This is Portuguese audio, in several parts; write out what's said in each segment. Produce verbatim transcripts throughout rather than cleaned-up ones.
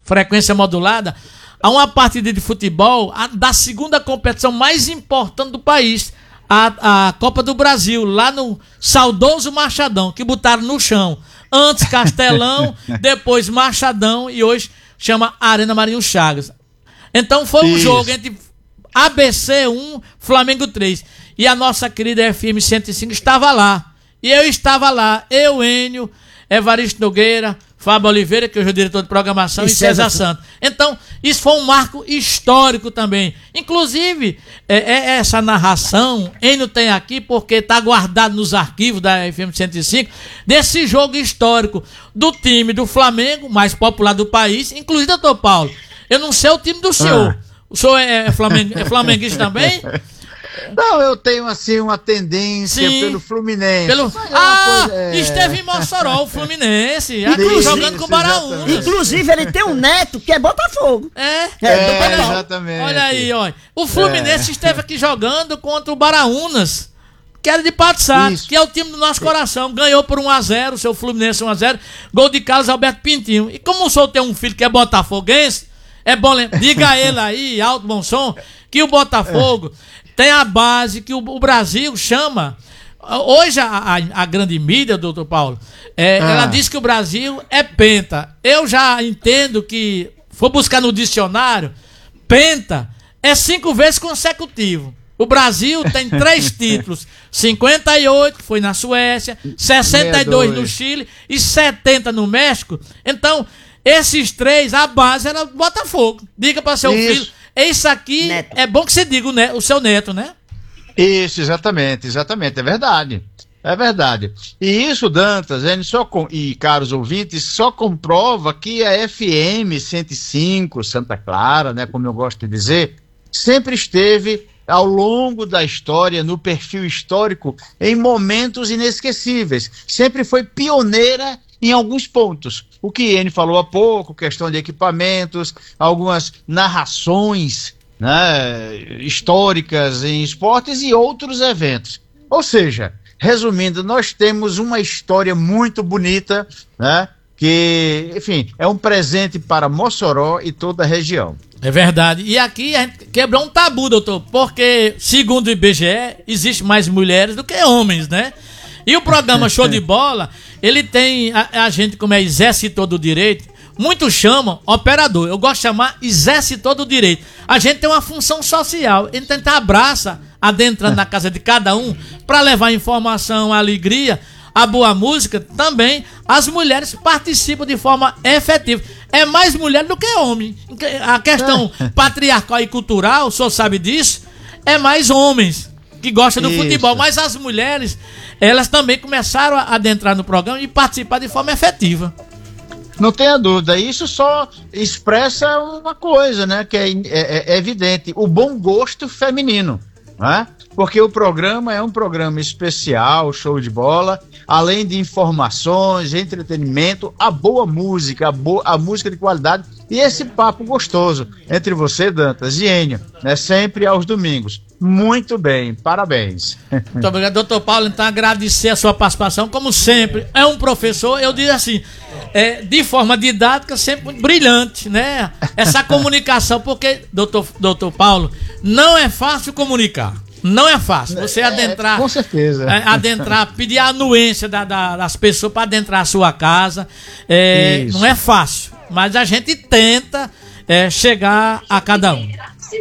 frequência modulada, a uma partida de futebol a, da segunda competição mais importante do país, a, a Copa do Brasil, lá no saudoso Machadão, que botaram no chão. Antes Castelão, depois Machadão e hoje chama Arena Marinho Chagas. Então foi um Isso. jogo entre A B C um, Flamengo três. E a nossa querida F M cento e cinco estava lá. E eu estava lá, eu, Enio, Evaristo Nogueira, Fábio Oliveira, que hoje é o diretor de programação, e, e César Santos. Então, isso foi um marco histórico também. Inclusive, é, é essa narração, Enio tem aqui, porque está guardado nos arquivos da F M cento e cinco, desse jogo histórico do time do Flamengo, mais popular do país, inclusive, doutor Paulo, eu não sei o time do senhor. Ah. O senhor é, é, flamengu, é flamenguista também? Não, eu tenho assim uma tendência Sim, pelo Fluminense. Pelo... Ah, coisa, é... esteve em Mossoró, o Fluminense, aqui, jogando com o Baraúnas. Inclusive, ele tem um neto que é Botafogo. É, é, é exatamente. Olha aí, olha. O Fluminense é. esteve aqui jogando contra o Baraúnas, que era de Pato Sato, que é o time do nosso coração. Ganhou por um a zero, o seu Fluminense um a zero. Gol de Carlos Alberto Pintinho. E como o senhor tem um filho que é botafoguense, é bom lembrar, diga a ele aí, alto bom som, que o Botafogo tem a base que o, o Brasil chama. Hoje a, a, a grande mídia, doutor Paulo, é, ah. ela diz que o Brasil é penta. Eu já entendo que, for buscar no dicionário, penta é cinco vezes consecutivo. O Brasil tem três títulos, cinquenta e oito foi na Suécia, sessenta e dois no Chile e setenta no México. Então, esses três, a base era Botafogo. Diga para seu Isso. filho. Isso aqui neto. É bom que você diga o, ne- o seu neto, né? Isso, exatamente, exatamente, é verdade, é verdade. E isso, Dantas, ele só com, e caros ouvintes, só comprova que a F M cento e cinco, Santa Clara, né, como eu gosto de dizer, sempre esteve ao longo da história, no perfil histórico, em momentos inesquecíveis. Sempre foi pioneira em alguns pontos. O que ele falou há pouco, questão de equipamentos, algumas narrações, né, históricas em esportes e outros eventos. Ou seja, resumindo, nós temos uma história muito bonita, né, que, enfim, é um presente para Mossoró e toda a região. É verdade. E aqui a gente quebrou um tabu, doutor, porque, segundo o I B G E, existe mais mulheres do que homens, né? E o programa Show de Bola, ele tem, a, a gente, como é exercitor do direito, muitos chamam operador. Eu gosto de chamar exercitor do direito. A gente tem uma função social. Ele tenta abraça, adentrando na casa de cada um, para levar informação, alegria, a boa música. Também as mulheres participam de forma efetiva. É mais mulher do que homem. A questão patriarcal e cultural, o senhor sabe disso, é mais homens que gostam do Isso. futebol. Mas as mulheres, elas também começaram a adentrar no programa e participar de forma efetiva. Não tenha dúvida, isso só expressa uma coisa, né, que é, é, é evidente, o bom gosto feminino, né? Porque o programa é um programa especial, show de bola, além de informações, entretenimento, a boa música, a, bo- a música de qualidade e esse papo gostoso entre você, Dantas, e Enio, né, sempre aos domingos. Muito bem, parabéns. Muito obrigado, doutor Paulo. Então, agradecer a sua participação. Como sempre, é um professor, eu digo assim, é, de forma didática, sempre muito brilhante, né? Essa comunicação, porque, doutor, doutor Paulo, não é fácil comunicar. Não é fácil. Você adentrar. É, com certeza. É, adentrar, pedir a anuência da, da, das pessoas para adentrar a sua casa. É, não é fácil. Mas a gente tenta é, chegar a cada um.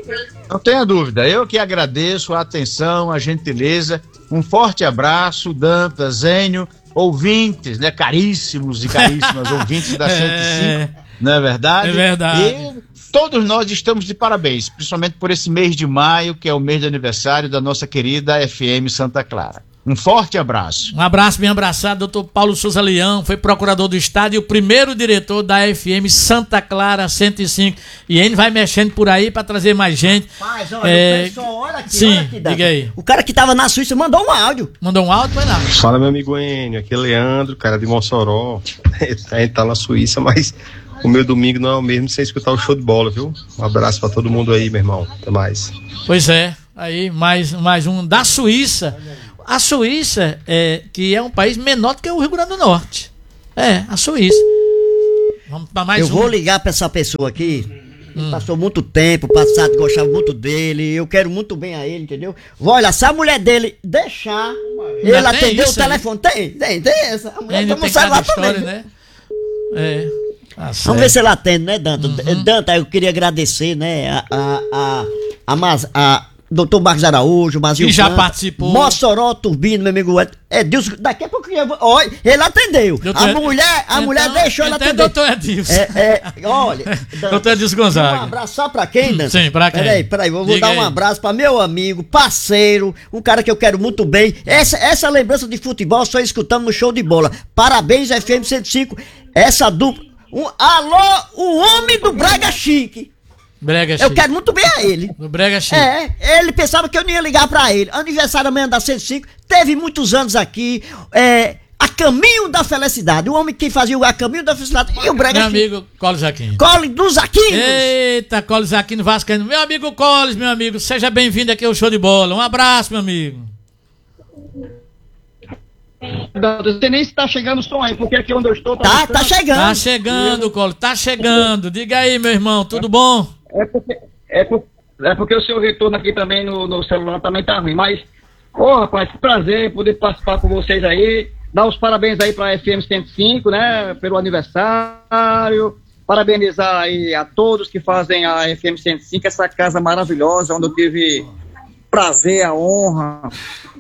Não tenha dúvida, eu que agradeço a atenção, a gentileza, um forte abraço, Dantas, Enio, ouvintes, né, caríssimos e caríssimas ouvintes da cento e cinco, não é verdade? É verdade. E todos nós estamos de parabéns, principalmente por esse mês de maio, que é o mês de aniversário da nossa querida F M Santa Clara. Um forte abraço. Um abraço bem abraçado, doutor Paulo Souza Leão, foi procurador do Estado e o primeiro diretor da F M Santa Clara cento e cinco. E ele vai mexendo por aí para trazer mais gente. Mas, olha, é... o pessoal, olha aqui, Sim, olha aqui, diga aí. O cara que tava na Suíça mandou um áudio. Mandou um áudio, vai lá. Fala, meu amigo Enio, aqui é Leandro, cara de Mossoró. A gente tá na Suíça, mas o meu domingo não é o mesmo sem escutar o show de bola, viu? Um abraço pra todo mundo aí, meu irmão. Até mais. Pois é, aí mais, mais um da Suíça. A Suíça, é, que é um país menor do que o Rio Grande do Norte. É, a Suíça. Vamos para mais eu um. vou ligar pra essa pessoa aqui. Hum. Passou muito tempo, passado, gostava muito dele. Eu quero muito bem a ele, entendeu? Olha, se a mulher dele deixar ele Ainda tem atender o isso aí? telefone, tem, tem, tem essa. A mulher Ainda toma tem um celular cada história, também. né? É. Tá Vamos certo. ver se ele atende, né, Danta? Uhum. Danta, eu queria agradecer, né, a, a, a, a, Mas- a doutor Marcos Araújo, Mazil Que já Franca, participou. Mossoró Turbino, meu amigo Ed- Edilson, daqui a pouco eu vou... Olha, ele atendeu. Doutor a Ed- mulher, a Então- mulher deixou ele então é atender. doutor Edilson. É, é, olha, Danta, doutor Edilson Gonzaga. um abraço só pra quem, Danta? Sim, pra quem? Peraí, peraí, eu vou Diga dar um aí. abraço pra meu amigo, parceiro, um cara que eu quero muito bem. Essa, essa lembrança de futebol só escutamos no show de bola. Parabéns, F M cento e cinco. Essa dupla. Um, alô, o homem do Brega Chique. Brega Eu Chique. quero muito bem a ele. Do Brega Chique. É, ele pensava que eu não ia ligar pra ele. Aniversário amanhã da cento e cinco, teve muitos anos aqui. É, a caminho da felicidade. O homem que fazia o a caminho da felicidade. E o Brega Meu Chique. amigo Colis Aquino. Cole dos Aquinos. Eita, Colis Aquino Vascaíno. Meu amigo Colis, meu amigo, seja bem-vindo aqui ao Show de Bola. Um abraço, meu amigo. Não sei nem se tá chegando o som aí, porque aqui onde eu estou Tá, tá chegando. Tá chegando, Colis, tá chegando. Diga aí, meu irmão, tudo bom? É porque, é, por, é porque o seu retorno aqui também no, no celular também tá ruim, mas, ô rapaz, que prazer poder participar com vocês aí, dar os parabéns aí pra F M cento e cinco, né, pelo aniversário, parabenizar aí a todos que fazem a F M cento e cinco, essa casa maravilhosa, onde eu tive prazer, a honra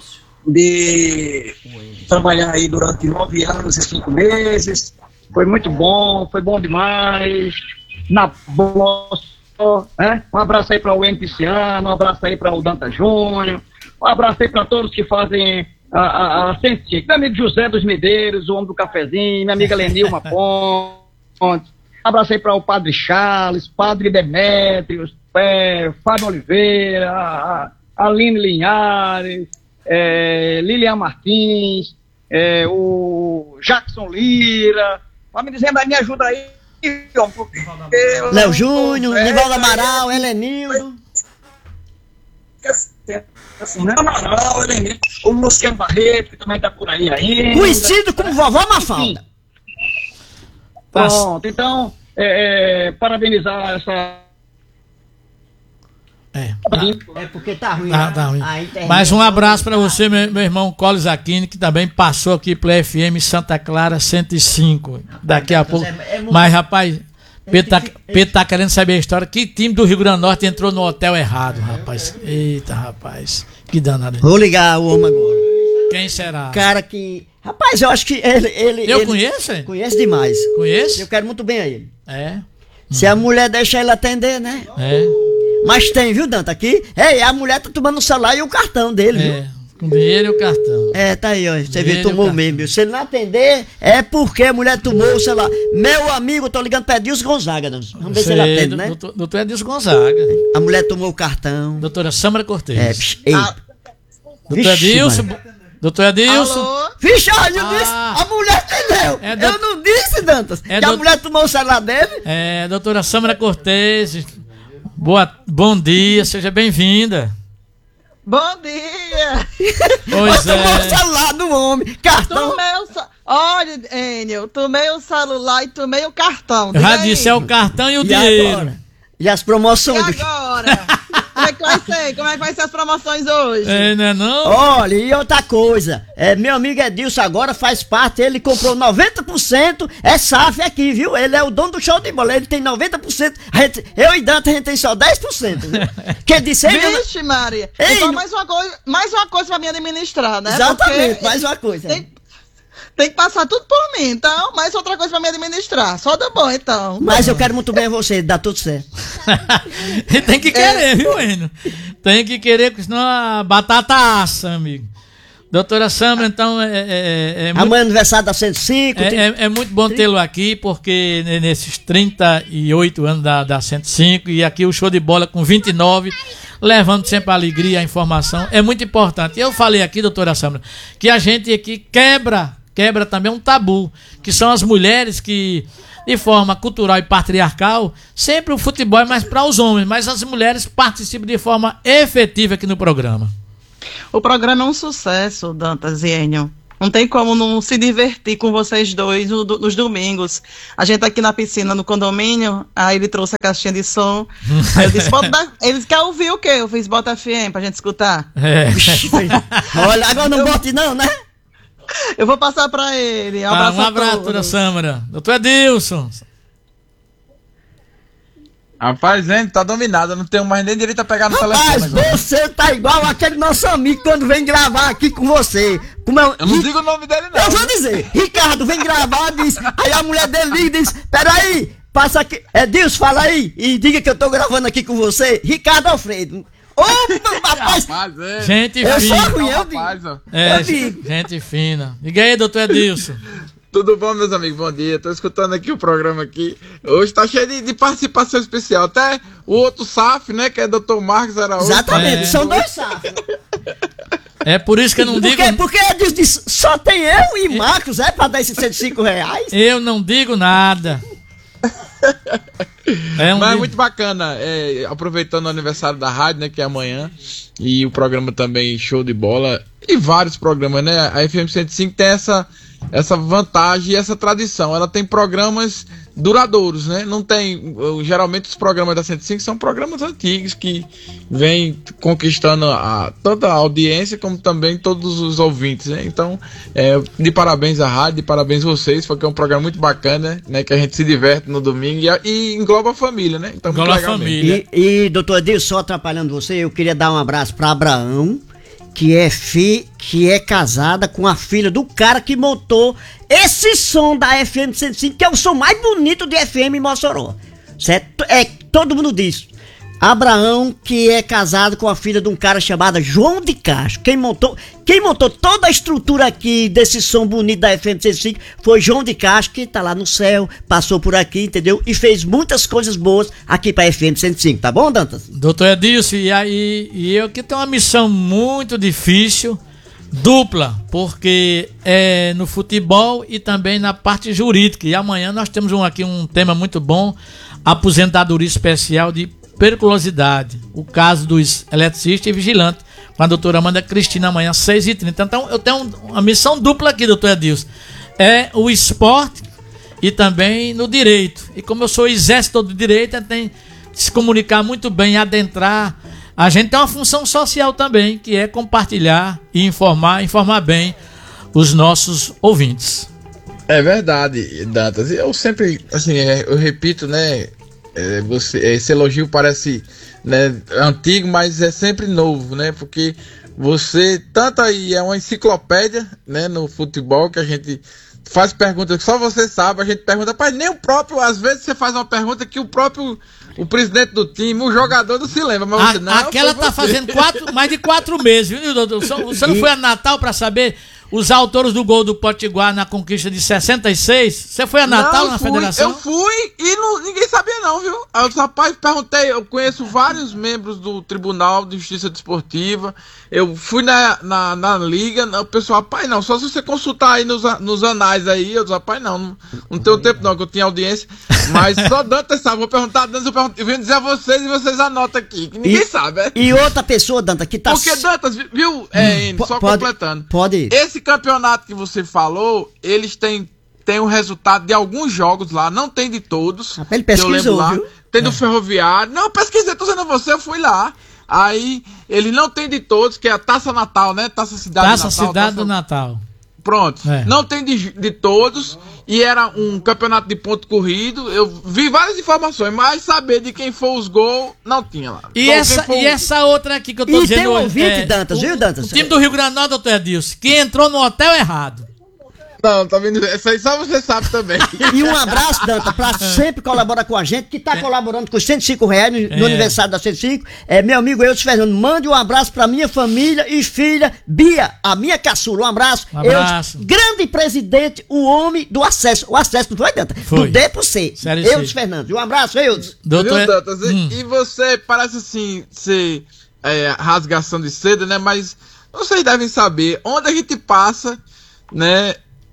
de trabalhar aí durante nove anos e cinco meses. Foi muito bom, foi bom demais. Na boa, né? Um abraço aí para o N Pisciano, um abraço aí para o Danta Júnior, um abraço aí para todos que fazem a, a, a cento e cinco. Meu amigo José dos Medeiros, o homem do cafezinho, minha amiga Lenilma Pontes. Um abraço aí para o Padre Charles, Padre Demétrios, é, Fábio Oliveira, a, a Aline Linhares, É, Lilian Martins, é, o Jackson Lira, vai me dizendo aí, me ajuda aí, porque eu Léo não Júnior, tô- Nivaldo é, Amaral, Helenildo. assim, né? Amaral, Helenildo, o Luciano Barreto, que também tá por aí ainda. Conhecido como Vovó Mafalda. Pronto, então, é, é, parabenizar essa... É. É porque tá ruim. Tá, tá ruim. a internet. Mais um abraço pra você, meu, meu irmão Colis Aquino, que também passou aqui pelo F M Santa Clara cento e cinco. Daqui a pouco. é muito- Mas, rapaz, Pedro tá, Pedro tá querendo saber a história. Que time do Rio Grande do Norte entrou no hotel errado, rapaz? Eita, rapaz. Que danado. Vou ligar o homem agora. Quem será? Cara que... Rapaz, eu acho que ele... ele Eu ele conheço, hein? Conhece demais. Conheço? Eu quero muito bem a ele. É, Se a mulher deixar ele atender, né? é, Mas tem, viu, Danta, aqui? É, a mulher tá tomando o celular e o cartão dele, viu? é. Com dinheiro e o cartão. É, tá aí, ó. Você Dinheiro viu, e tomou o cartão. mesmo. viu? Se ele não atender, é porque a mulher tomou o celular. Meu amigo, eu tô ligando pra Edilson Gonzaga, Danta. Vamos ver se ele Sei, atende, do- né? Doutor, doutor Edilson Gonzaga. A mulher tomou o cartão. Doutora Samara Cortez. É, psh, ei. Doutor Vixe, Edilson. mano. Doutor Edilson. Alô? Vixe, olha, eu Ah. disse, a mulher entendeu. É, Eu doutor- não disse, Dantas, É, que a doutor- mulher tomou o celular dele. É, doutora Samara Cortez. Boa, bom dia, seja bem-vinda. Bom dia! Pois Tomou o é. celular do homem, cartão. Tomei o ce- Olha, Enio, tomei o celular e tomei o cartão. Eu Diga já aí. disse, é o cartão e o E dinheiro. agora? E as E promoções? do- agora? Como é que vai ser? Como é que vai ser as promoções hoje? É, não é não? Olha, e outra coisa, é, meu amigo Edilson agora faz parte, ele comprou noventa por cento, é S A F aqui, viu? Ele é o dono do show de bola, ele tem noventa por cento, a gente, eu e Dante a gente tem só dez por cento, viu? Quer dizer, ele... Vixe, Maria. Ei, então não- mais uma coisa, mais uma coisa pra me administrar, né? Exatamente, Porque mais uma coisa. Tem, tem que passar tudo por mim, então, mais outra coisa pra me administrar. Só dá bom, então. Mas eu quero muito bem a você, dá tudo certo. E tem que querer, viu, Enio? Tem que querer, porque senão a batata assa, amigo. Doutora Samara, então, é, é, é muito... Amanhã é aniversário da cento e cinco. É, tem- é- é muito bom tê-lo aqui, porque ne- nesses trinta e oito anos da, da cento e cinco, e aqui o show de bola com vinte e nove, levando sempre a alegria, a informação, é muito importante. Eu falei aqui, doutora Samara, que a gente aqui quebra, quebra também um tabu, que são as mulheres que, de forma cultural e patriarcal, sempre o futebol é mais para os homens, mas as mulheres participam de forma efetiva aqui no programa. O programa é um sucesso, Dantas e Enio. Não tem como não se divertir com vocês dois no, nos domingos. A gente tá aqui na piscina, no condomínio, aí ele trouxe a caixinha de som. Aí eu disse, bota da... eles querem ouvir o quê? Eu fiz bota F M pra gente escutar. É. Olha, agora não bote não, né? Eu vou passar pra ele. Um Ah, abraço, um abraço, doutora Sâmara. Doutor Edilson. Rapaz, gente, tá dominado. Eu não tenho mais nem direito a pegar no Rapaz, telefone agora. você tá igual aquele nosso amigo quando vem gravar aqui com você. Como é... Eu não digo o nome dele, não. Eu vou dizer, Ricardo vem gravar, diz, aí a mulher dele liga e diz, peraí, passa aqui, Edilson, fala aí, e diga que eu tô gravando aqui com você, Ricardo Alfredo. Ô, rapaz, Rapaz, é. Gente eu sou fina. ruim, eu Rapaz, ó. digo. É, Eu digo. gente fina. Diga aí, doutor Edilson. Tudo bom, meus amigos? Bom dia. Tô escutando aqui o programa aqui. Hoje tá cheio de, de participação especial. Até o outro S A F, né? Que é doutor Marcos Araújo. Exatamente, É. são dois safos. É por isso que eu não digo. Porque, porque Edilson disse, só tem eu e Marcos, é pra dar esses cento e cinco reais? Eu não digo nada. É um Mas é dia- muito bacana, é, aproveitando o aniversário da rádio, né, que é amanhã, e o programa também show de bola, e vários programas, né, a F M cento e cinco tem essa, essa vantagem e essa tradição, ela tem programas duradouros, né, não tem, geralmente os programas da cento e cinco são programas antigos, que vêm conquistando a, toda a audiência, como também todos os ouvintes, né, então, é, de parabéns à rádio, de parabéns a vocês, porque é um programa muito bacana, né, que a gente se diverte no domingo, e, a- e engloba a família, né, então Engloba muito a legal mesmo. família. E, e doutor Edilson, só atrapalhando você, eu queria dar um abraço pra Abraão, que é, fi, que é casada com a filha do cara que montou esse som da F M cento e cinco, que é o som mais bonito de F M em Mossoró. Certo? É, todo mundo diz. Abraão, que é casado com a filha de um cara chamado João de Castro. Quem montou, quem montou toda a estrutura aqui desse som bonito da F M cento e cinco foi João de Castro, que tá lá no céu, passou por aqui, entendeu? E fez muitas coisas boas aqui pra F M cento e cinco, tá bom, Dantas? Doutor Edilson, e aí e eu que tenho uma missão muito difícil, dupla, porque é no futebol e também na parte jurídica. E amanhã nós temos um, aqui um tema muito bom, aposentadoria especial de periculosidade, o caso dos eletricistas e vigilantes, com a doutora Amanda Cristina amanhã às seis e trinta. Então eu tenho uma missão dupla aqui, doutor Edilson, é o esporte e também no direito. E como eu sou exército do direito, eu tenho que se comunicar muito bem, adentrar. A gente tem uma função social também, que é compartilhar e informar, informar bem os nossos ouvintes. É verdade, Dantas. Eu sempre, assim, é, eu repito, né? é, você, esse elogio parece, né, antigo, mas é sempre novo, né? Porque você, tanto aí, é uma enciclopédia, né, no futebol, que a gente faz perguntas que só você sabe, a gente pergunta, mas nem o próprio, às vezes você faz uma pergunta que o próprio, o presidente do time, o jogador não se lembra, mas A- você não. aquela foi tá você. fazendo quatro, mais de quatro meses, viu, doutor? Você- Você não foi a Natal pra saber os autores do gol do Potiguar na conquista de sessenta e seis? Você foi a Natal Não, na fui, federação? Eu fui e não- ninguém sabia não, viu? Aí eu disse, rapaz, perguntei, eu conheço vários membros do Tribunal de Justiça Desportiva, eu fui na, na, na liga, o pessoal, rapaz, não, só se você consultar aí nos, a- nos anais aí, eu disse, rapaz, não, não, não tenho tempo não, que eu tinha audiência, mas só Dantas sabe, vou perguntar a Dantas, eu, pergunto, eu venho dizer a vocês e vocês anotam aqui, que ninguém E- sabe, é? E outra pessoa, Danta, que tá... Porque Dantas, viu, é, Enio, po- só pode- completando, pode. esse campeonato que você falou, eles têm, têm o resultado de alguns jogos lá, não tem de todos. Rapaz, ele que eu pesquisou, lembro lá. viu? Tem do Ferroviário. Não, eu pesquisei, tô dizendo a você, eu fui lá. Aí, ele não tem de todos, que é a Taça Natal, né? Taça Cidade Taça Natal. Cidade Taça... do Natal. Pronto. É. Não tem de, de todos. E era um campeonato de ponto corrido. Eu vi várias informações, mas saber de quem foi os gols, não tinha lá. E Só essa, quem foi e o- essa outra aqui que eu tô E dizendo tem um hoje, ouvinte, é, Dantas, o, viu, Dantas? o time do Rio Grande do Norte, doutor Edilson, que entrou no hotel errado. Não, tá vendo? Essa aí só você sabe também. E um abraço, Danta, pra sempre colaborar com a gente, que tá colaborando com cento e cinco reais no, no É. aniversário da cento e cinco. É, meu amigo Eudes Fernando, mande um abraço pra minha família e filha Bia, a minha caçula. Um abraço. Um abraço. Eudes, grande presidente, o homem do acesso. O acesso não foi, Danta? Foi. Do D pro C. Série C. Eudes Fernando. Um abraço, Eudes. Doutor, Viu, Dantas? E- Hum. E você parece assim ser é, rasgação de seda, né? Mas vocês devem saber onde a gente passa, né?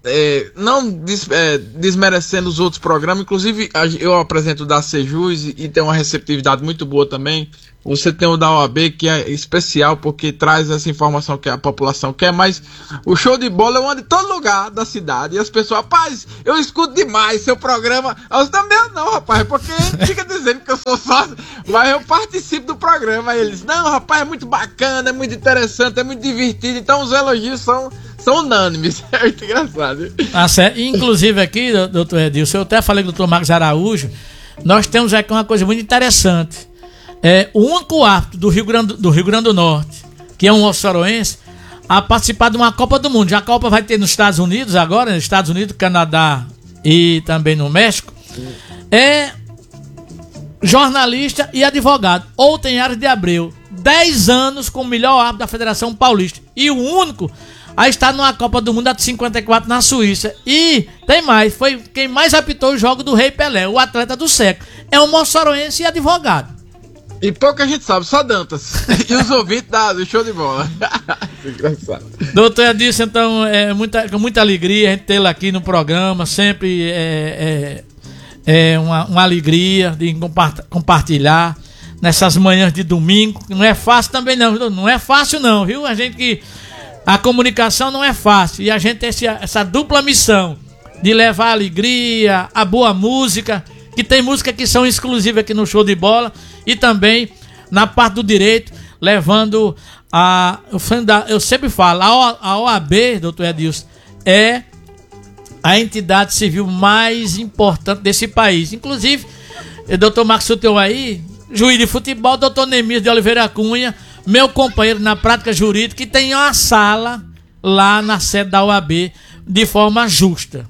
é, não des, é, desmerecendo os outros programas, inclusive eu apresento o da Sejus e, e tem uma receptividade muito boa também. Você tem o da O A B, que é especial porque traz essa informação que a população quer, mas o Show de Bola eu ando em todo lugar da cidade e as pessoas, rapaz, eu escuto demais seu programa. Eu também não, rapaz, porque ele fica dizendo que eu sou sócio, mas eu participo do programa. E eles, não, rapaz, é muito bacana, é muito interessante, é muito divertido, então os elogios são, são unânimes. É muito engraçado. Ah, certo. Inclusive aqui, doutor Edilson, eu até falei com o doutor Marcos Araújo, nós temos aqui uma coisa muito interessante. É, o único árbitro do Rio Grande do, Rio Grande do Norte, que é um moçoroense, a participar de uma Copa do Mundo. Já a Copa vai ter nos Estados Unidos agora, nos Estados Unidos, Canadá e também no México. É jornalista e advogado, Outenhares de Abreu. dez anos como melhor árbitro da Federação Paulista. E o único a estar numa Copa do Mundo de cinquenta e quatro na Suíça. E tem mais, foi quem mais apitou o jogo do Rei Pelé, o atleta do século. É um moçoroense e advogado. E pouca gente sabe, só Dantas. E os ouvintes da, do Show de Bola. Engraçado. Doutor Edilson, então, é muita, com muita alegria a gente tê-lo aqui no programa. Sempre é, é, é uma, uma alegria de compartilhar nessas manhãs de domingo. Não é fácil também não, não é fácil não, viu? A gente que... A comunicação não é fácil. E a gente tem esse, essa dupla missão de levar a alegria, a boa música, que tem música que são exclusivas aqui no Show de Bola, e também na parte do direito, levando a... Eu sempre falo, a O A B, doutor Edilson, é a entidade civil mais importante desse país. Inclusive, o doutor Marcos Suteu aí, juiz de futebol, doutor Nemias de Oliveira Cunha, meu companheiro na prática jurídica, que tem uma sala lá na sede da O A B de forma justa.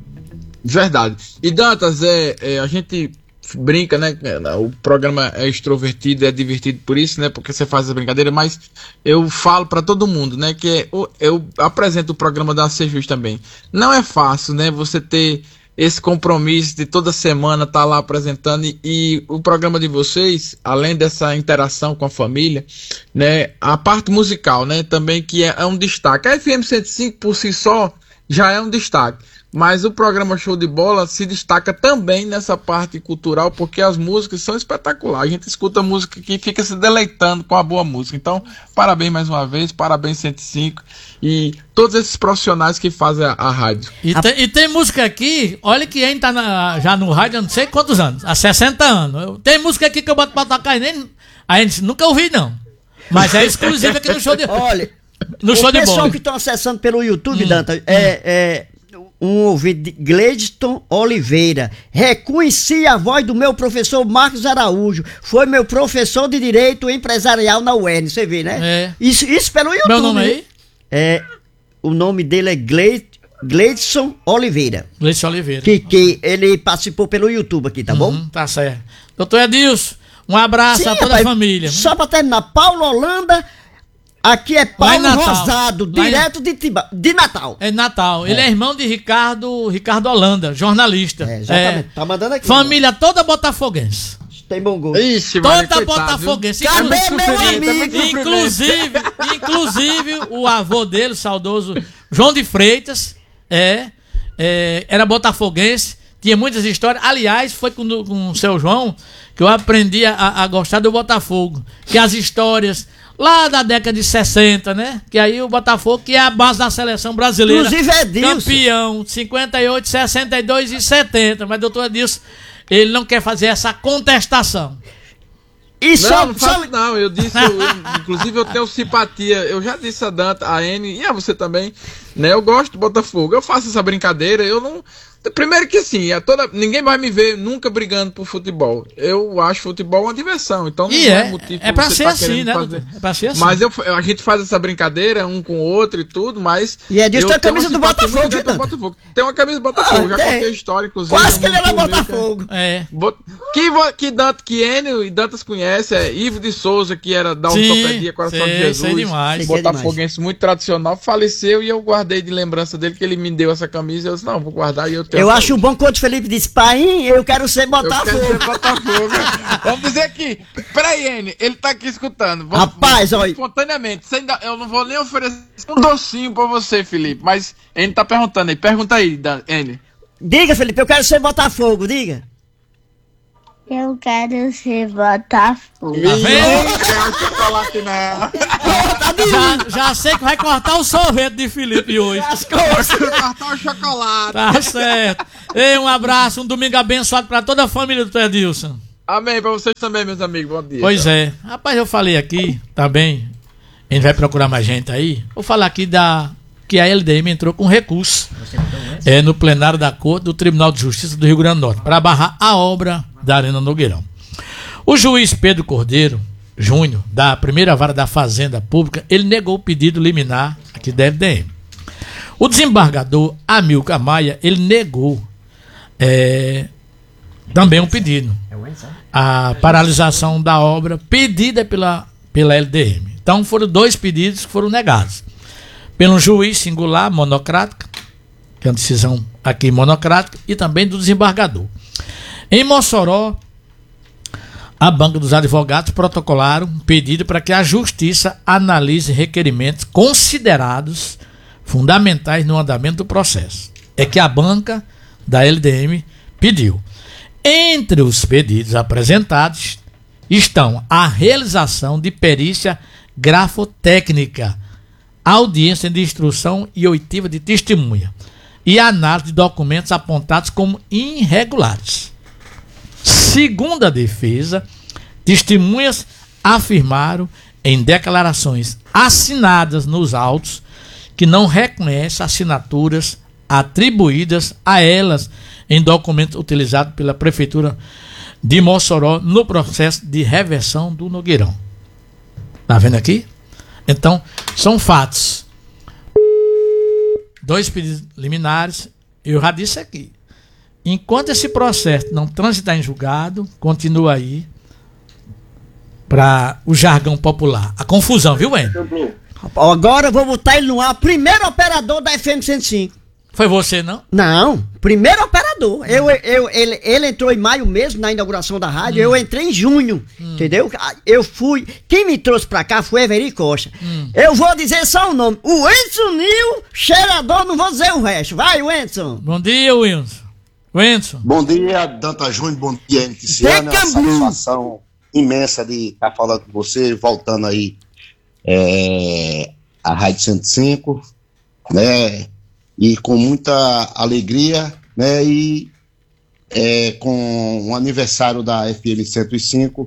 Verdade. E Dantas, é, é, a gente brinca, né? O programa é extrovertido, é divertido por isso, né? Porque você faz essa brincadeira, mas eu falo pra todo mundo, né? Que é, eu apresento o programa da Sejus também. Não é fácil, né? Você ter esse compromisso de toda semana estar tá lá apresentando e, e o programa de vocês, além dessa interação com a família, né? A parte musical, né? Também que é, é um destaque. A F M cento e cinco por si só já é um destaque. Mas o programa Show de Bola se destaca também nessa parte cultural, porque as músicas são espetaculares. A gente escuta música que fica se deleitando com a boa música. Então, parabéns mais uma vez, parabéns cento e cinco e todos esses profissionais que fazem a, a rádio. E, tem, e tem música aqui, olha que a gente tá na, já no rádio há não sei quantos anos, há sessenta anos. Eu, tem música aqui que eu boto pra tocar e nem a gente nunca ouvi não. Mas é exclusiva aqui no Show de Bola. Olha, no o show de pessoal bola. que estão acessando pelo YouTube, hum, Danta, hum. é... é... um ouvinte de Gleidson Oliveira. Reconheci a voz do meu professor Marcos Araújo. Foi meu professor de Direito Empresarial na U E N. Você vê, né? É. Isso, isso pelo YouTube. Meu nome aí? É, o nome dele é Gleit, Gleidson Oliveira. Gleidson Oliveira. Que, que ele participou pelo YouTube aqui, tá bom? Uhum, tá certo. Doutor Edilson, um abraço Sim, a toda rapaz, a família. Só pra terminar, Paulo Holanda... Aqui é Paulo Natal. Rosado, Lá direto em... de, Tiba, de Natal. É Natal. Ele é irmão de Ricardo, Ricardo Holanda, jornalista. É, exatamente. É, tá mandando aqui. família mano. Toda botafoguense. Tem bom gosto. Ixi, Toda coitado, botafoguense. Cadê Inclu- meu inclu- amigo? Inclusive, inclusive, o avô dele, o saudoso João de Freitas, é, é, era botafoguense, tinha muitas histórias. Aliás, foi com, com o seu João que eu aprendi a, a gostar do Botafogo. Que as histórias... lá da década de sessenta, né? Que aí o Botafogo, que é a base da seleção brasileira. Inclusive é Edilson. Campeão, cinquenta e oito, sessenta e dois e setenta. Mas doutor Edilson, ele não quer fazer essa contestação. E Não, só, não só... faço não, eu disse, eu, eu, inclusive eu tenho simpatia, eu já disse a Danta, a N e a você também, né, eu gosto do Botafogo, eu faço essa brincadeira, eu não, primeiro que assim, é toda, ninguém vai me ver nunca brigando por futebol, eu acho futebol uma diversão, então não E é, é, motivo é pra você ser tá assim, querendo né? fazer. É pra ser assim. Mas eu, a gente faz essa brincadeira um com o outro e tudo, mas... E é disso eu tem a tenho camisa uma do simpatia Botafogo, muito grande Danta. pelo Botafogo. Tem uma camisa do Botafogo, Ah, já tem. contei a história, inclusive. Quase que é ele era muito bonita. Botafogo. É. Bot- Que, vo- que, Dant, que Enio e Dantas conhece é Ivo de Souza, que era da Sim, ortopedia Coração sei, de Jesus. sei demais. Sei Botafoguense muito tradicional, faleceu e eu guardei de lembrança dele que ele me deu essa camisa. Eu disse, não, vou guardar e eu Eu acho bom quando o Felipe disse, pai, eu quero ser Botafogo. Eu quero ser Botafogo. Vamos dizer aqui. Peraí, N, ele tá aqui escutando. Vamos, Rapaz, vamos, olha. Espontaneamente. Sem dar, eu não vou nem oferecer um docinho pra você, Felipe. Mas N tá perguntando aí. Pergunta aí, N. Diga, Felipe, eu quero ser Botafogo, diga. Eu quero ser Botafogo. Tá vendo? Não, chocolate não. Já, já sei que vai cortar o sorvete de Felipe hoje. Cortar o chocolate. Tá certo. Ei, um abraço, um domingo abençoado pra toda a família do Edilson. Amém, pra vocês também, meus amigos. Bom dia. Pois é. Rapaz, eu falei aqui, tá bem? A gente vai procurar mais gente aí. Vou falar aqui da... que a L D M entrou com recurso é, no plenário da Corte do Tribunal de Justiça do Rio Grande do Norte para barrar a obra da Arena Nogueirão. O juiz Pedro Cordeiro Júnior, da primeira vara da Fazenda Pública, ele negou o pedido liminar aqui da L D M. O desembargador Amilcar Maia, ele negou é, também um pedido, a paralisação da obra pedida pela, pela L D M. Então foram dois pedidos que foram negados. Pelo juiz singular, monocrática, que é uma decisão aqui monocrática, e também do desembargador. Em Mossoró, a banca dos advogados protocolaram um pedido para que a justiça analise requerimentos considerados fundamentais no andamento do processo. É que a banca da L D M pediu. Entre os pedidos apresentados estão a realização de perícia grafotécnica, audiência de instrução e oitiva de testemunha e análise de documentos apontados como irregulares. Segundo a defesa, testemunhas afirmaram em declarações assinadas nos autos que não reconhece assinaturas atribuídas a elas em documentos utilizados pela Prefeitura de Mossoró no processo de reversão do Nogueirão. Tá vendo aqui? Então, são fatos. Dois pedidos liminares, eu já disse aqui. Enquanto esse processo não transitar em julgado, continua aí para o jargão popular. A confusão, viu, Wendel? Agora eu vou botar ele no ar. Primeiro operador da F M cento e cinco. Foi você, não? Não, primeiro operador. Eu, eu, ele, ele entrou em maio mesmo na inauguração da rádio, hum. eu entrei em junho, hum. entendeu? Eu fui, quem me trouxe pra cá foi Everi Costa. Hum. Eu vou dizer só o nome, o Wendson Nil, cheirador, não vou dizer o resto. Vai, Wendson. Bom dia, Wendson. Wendson. Bom dia, Danta Júnior, bom dia, N T C. É uma satisfação imensa de estar tá falando com você, voltando aí é, a Rádio cento e cinco, né? E com muita alegria, né, e é, com o aniversário da F M cento e cinco,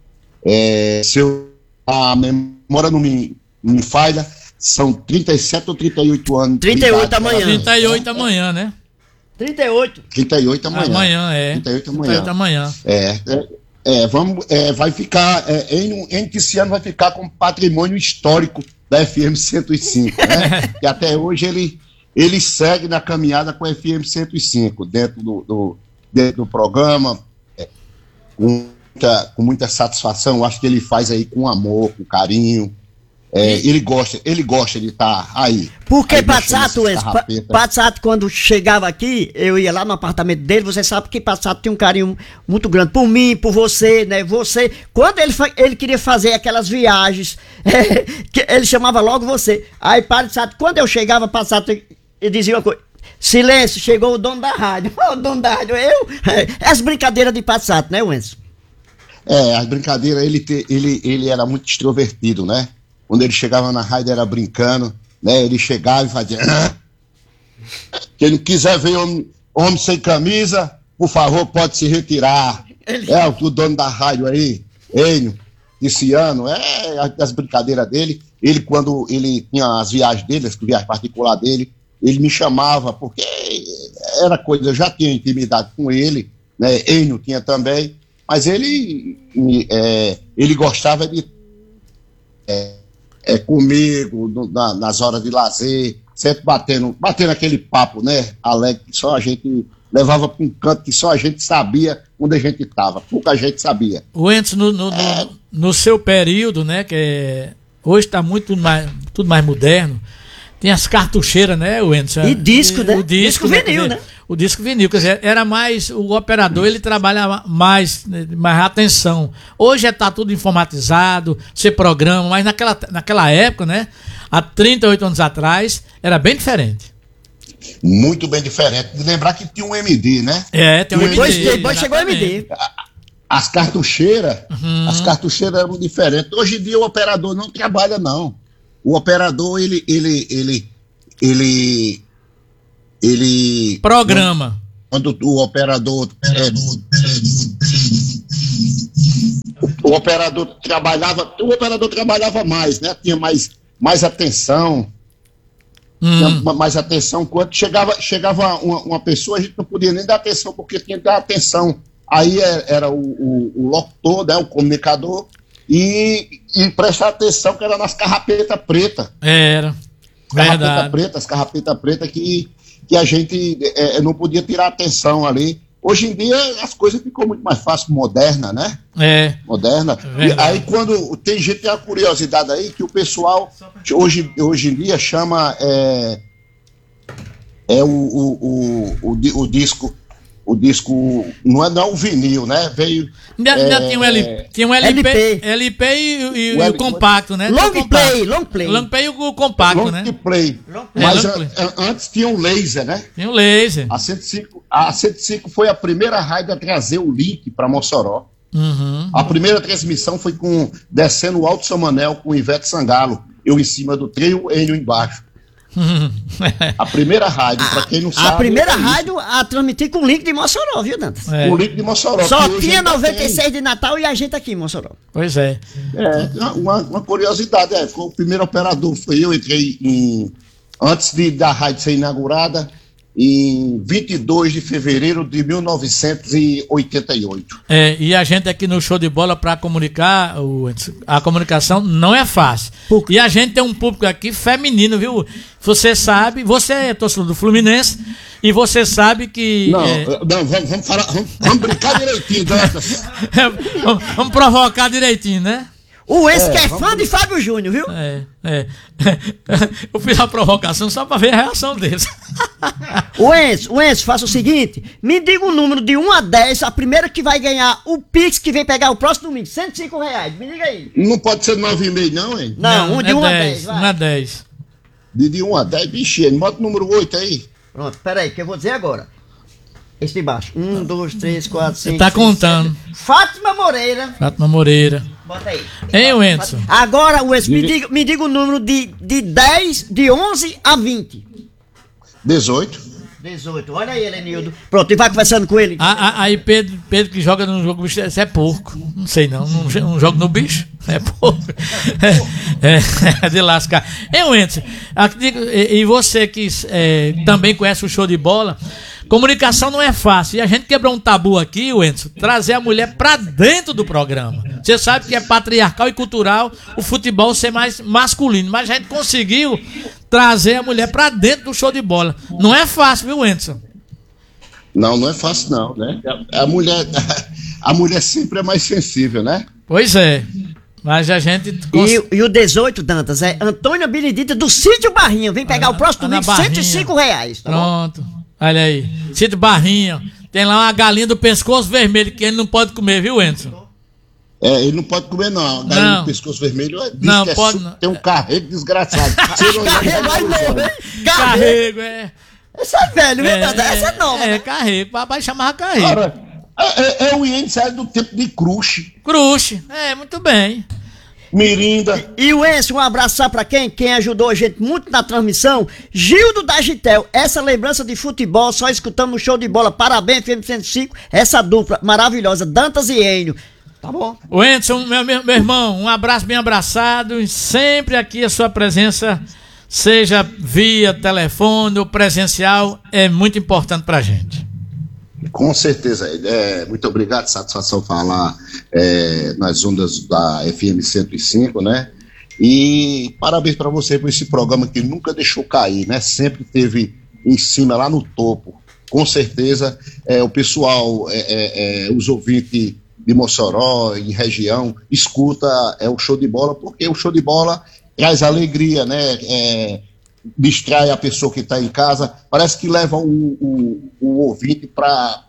é, se eu, a memória não me, me falha, são trinta e sete ou trinta e oito anos. trinta e oito amanhã. trinta e oito amanhã, né? trinta e oito. trinta e oito amanhã. Amanhã, é. trinta e oito amanhã. trinta e oito amanhã. É, é, é, vamos, é, vai ficar, é, em, em que esse ano vai ficar como patrimônio histórico da F M cento e cinco, né? E até hoje ele Ele segue na caminhada com a F M cento e cinco, dentro do, do, dentro do programa, é, com, muita, com muita satisfação. Eu acho que ele faz aí com amor, com carinho. É, ele gosta, ele gosta de estar tá aí. Porque Passato, Passato, quando chegava aqui, eu ia lá no apartamento dele, você sabe que Passato tem um carinho muito grande por mim, por você, né? Você, quando ele, ele queria fazer aquelas viagens, é, que ele chamava logo você. Aí Passato, quando eu chegava, Passato, ele dizia uma coisa: silêncio, chegou o dono da rádio. O dono da rádio, eu? É, as brincadeiras de Passato, né, Wendson? É, as brincadeiras, ele, te, ele, ele era muito extrovertido, né? Quando ele chegava na rádio era brincando, né? Ele chegava e fazia... Quem não quiser ver homem, homem sem camisa, por favor, pode se retirar. Ele... É, o dono da rádio aí, Enio, Ticiano, é as brincadeiras dele. Ele, quando ele tinha as viagens dele, as viagens particulares dele, ele me chamava, porque era coisa, eu já tinha intimidade com ele, né? Enio tinha também, mas ele, é, ele gostava de... É, É, comigo, no, na, nas horas de lazer, sempre batendo, batendo aquele papo, né, alegre, que só a gente levava para um canto que só a gente sabia onde a gente estava, pouca gente sabia. O Wendson, no, no, é... no, no seu período, né, que é, hoje está muito mais, tudo mais moderno, tem as cartucheiras, né, Wendson? E disco, e, né? O disco, disco vinil, né? o disco vinil, quer dizer, era mais, o operador ele trabalha mais, mais atenção. Hoje está tudo informatizado, você programa, mas naquela, naquela época, né, há trinta e oito anos atrás, era bem diferente. Muito bem diferente. Lembrar que tinha um M D, né? É, tem um M D. Depois, depois chegou o M D. As cartucheiras, Uhum. as cartucheiras eram diferentes. Hoje em dia o operador não trabalha, não. O operador, ele, ele, ele, ele, ele... Programa. Quando, quando o operador... É, o, o operador trabalhava, o operador trabalhava mais, né? Tinha mais, mais atenção. Hum. Tinha mais atenção. Quando chegava, chegava uma, uma pessoa, a gente não podia nem dar atenção, porque tinha que dar atenção. Aí era o, o, o locutor, né, o comunicador, e, e prestar atenção que era nas carrapetas pretas. Era, Carrapeta verdade. preta, as carrapetas pretas que, que a gente é, não podia tirar atenção ali. Hoje em dia as coisas ficam muito mais fáceis, moderna, né? É. Moderna. É E aí quando tem gente, tem a curiosidade aí que o pessoal hoje, hoje em dia chama é, é o, o, o, o, di- o disco, o disco, não é não o vinil, né? Veio. Ainda, ainda é, tinha um L P, tinha um L P, L P. L P e, e- O e o L P. compacto, né? Long Tinha o compacto. play, long play. Long play e o compacto, long né? play. Long play. Mas É, long a- play. a- antes tinha um laser, né? Tinha o laser. A cento e cinco, a cento e cinco foi a primeira rádio a trazer o link para Mossoró. Uhum. A primeira transmissão foi com descendo o Alto São Manel com Ivete Sangalo, eu em cima do trem, o Enio embaixo. A primeira rádio, para quem não sabe. A primeira é isso. rádio a transmitir com o link de Mossoró, viu, Dantas? É, O link de Mossoró. Só que hoje tinha ainda noventa e seis tem. de Natal e a gente aqui em Mossoró. pois é. É, uma, uma curiosidade, é, foi o primeiro operador, foi eu, entrei em, antes de, da rádio ser inaugurada, em vinte e dois de fevereiro de mil novecentos e oitenta e oito. É, e a gente aqui no Show de Bola para comunicar, o, a comunicação não é fácil. E a gente tem um público aqui feminino, viu? Você sabe, você é torcedor do Fluminense e você sabe que... Não, é, não vamos, vamos, falar, vamos, vamos brincar direitinho, Dantas. vamos, vamos provocar direitinho, né? O ex É, que é vamos- fã de Fábio Júnior, viu? É, é. Eu fiz a provocação só para ver a reação deles. O Enzo, o Enzo, faça o seguinte, me diga um número de um a dez, a primeira que vai ganhar o Pix que vem pegar o próximo domingo, cento e cinco reais, me diga aí. Não pode ser nove e meio não, hein? Não, um de é um a dez, dez, vai. um a dez. De, de um a dez, bicho, bota o número oito aí. Pronto, peraí, que eu vou dizer agora. Esse de baixo. Um, dois, três, quatro, cinco. tá seis, contando. sete. Fátima Moreira. Fátima Moreira. Bota aí. Hein, Wenson? Agora, o Enzo, me diga, me diga o número de, de dez, de onze a vinte. dezoito. dezoito. Olha aí, Elenildo. Pronto, e vai conversando com ele. A- a- Aí Pedro, Pedro que joga no jogo bicho, isso é porco. Não sei não. Não, jo- não joga no bicho? É porco. É, é de lascar. Hein, Wenson? Aqui, E, e você que é, também conhece o Show de Bola, comunicação não é fácil. E a gente quebrou um tabu aqui, Wenson, trazer a mulher pra dentro do programa. Você sabe que é patriarcal e cultural o futebol ser mais masculino, mas a gente conseguiu trazer a mulher pra dentro do Show de Bola. Não é fácil, viu, Wenson? Não, não é fácil não, né? A, a mulher, a mulher sempre é mais sensível, né? Pois é. Mas a gente. cons- E, e o dezoito, Dantas, é Antônia Benedita do Sítio Barrinha. Vem pegar Ana- o próximo Ana domingo, cento e cinco reais. Tá bom? Pronto. Olha aí. Cito Barrinha. Tem lá uma galinha do pescoço vermelho que ele não pode comer, viu, Enzo? É, ele não pode comer não. A galinha Não. do pescoço vermelho é, diz Não, que é pode su- não. tem um carrego desgraçado. Você não Carrego, vai lembra, novo, não, hein? Carrego. Carrego, é. Essa é velho, viu, Dantas? Essa é nova. É, né? carrego. Papai chamava carrego. Cara, é, é, é o índice é do tempo de crush, Cruxe. É, muito bem. mirinda. E o Enzo, um abraço pra quem? Quem ajudou a gente muito na transmissão? Gildo da Gitel. Essa lembrança de futebol, só escutando no Show de Bola. Parabéns, F M cento e cinco. Essa dupla maravilhosa, Dantas e Enio. Tá bom? O Enzo, meu, meu, meu irmão, um abraço bem abraçado. E sempre aqui a sua presença, seja via telefone ou presencial, é muito importante pra gente. Com certeza. É, muito obrigado, satisfação falar é, nas ondas da F M cento e cinco, né? E parabéns para você por esse programa que nunca deixou cair, né? Sempre teve em cima, lá no topo. Com certeza, é, o pessoal, é, é, é, os ouvintes de Mossoró e região, escuta é, o Show de Bola, porque o Show de Bola traz alegria, né? É, distrai a pessoa que está em casa, parece que leva o, o, o ouvinte para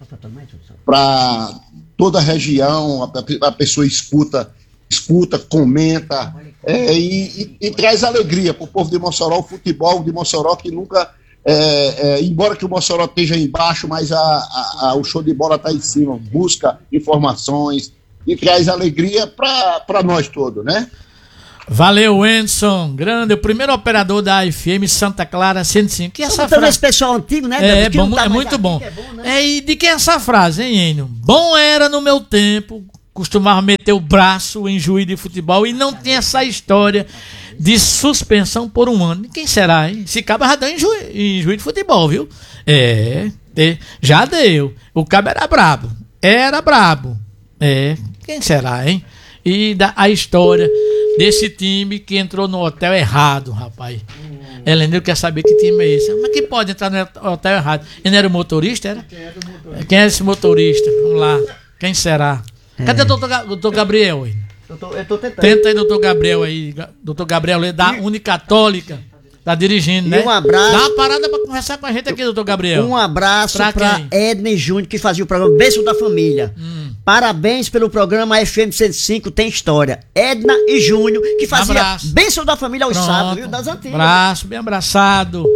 para toda a região, a, a pessoa escuta, escuta, comenta, é, e, e, e traz alegria para o povo de Mossoró, o futebol de Mossoró que nunca, é, é, embora que o Mossoró esteja embaixo, mas a, a, a, o show de bola está em cima, busca informações e traz alegria para nós todos, né? Valeu, Wenson, grande, o primeiro operador da F M Santa Clara cento e cinco. Que essa frase... frase... esse pessoal antigo, né? É, bom, tá é muito bom. É, bom, né? É, e de quem é essa frase, hein, Enio? Bom era no meu tempo, costumava meter o braço em juiz de futebol e não tem essa história de suspensão por um ano. Quem será, hein? Esse cabo já deu em, ju... em juiz de futebol, viu? É, já deu. O cabo era brabo. Era brabo. É, quem será, hein? E da, a história desse time que entrou no hotel errado, rapaz. Hum. Heleneiro quer saber que time é esse. Mas que pode entrar no hotel errado? Ele não era o motorista, era? Quem era, o motorista? Quem é esse motorista? Vamos lá. Quem será? É. Cadê o doutor, doutor Gabriel aí? Eu tô, eu tô tentando. Tenta aí, doutor Gabriel aí. Doutor Gabriel, da Unicatólica. Tá dirigindo, né? E um abraço. Dá uma parada pra conversar com a gente aqui, doutor Gabriel. Um abraço pra, pra Edney Júnior, que fazia o programa Bênção da Família. Hum. Parabéns pelo programa F M cento e cinco Tem História. Edna e Júnior, que fazia abraço. Bênção da Família aos sábados, viu? Das antigas. Abraço, bem abraçado.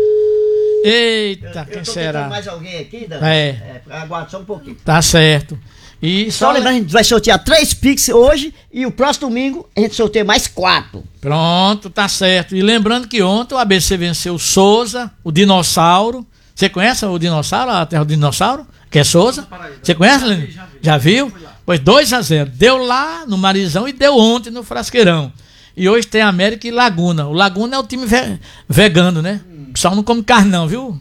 Eita, eu, quem eu tô será? mais alguém aqui, Dan? É. é. Aguarda só um pouquinho. Tá certo. E só, só lembrando, a gente vai sortear três Pix hoje e o próximo domingo a gente sorteia mais quatro. Pronto, tá certo. E lembrando que ontem o A B C venceu o Souza, o Dinossauro. Você conhece o Dinossauro, a terra do Dinossauro? Que é Souza? Você conhece, Lenin? Já, já viu? Pois dois a zero. Deu lá no Marizão e deu ontem no Frasqueirão. E hoje tem América e Laguna. O Laguna é o time ve vegano, né? O pessoal não come carne não, viu?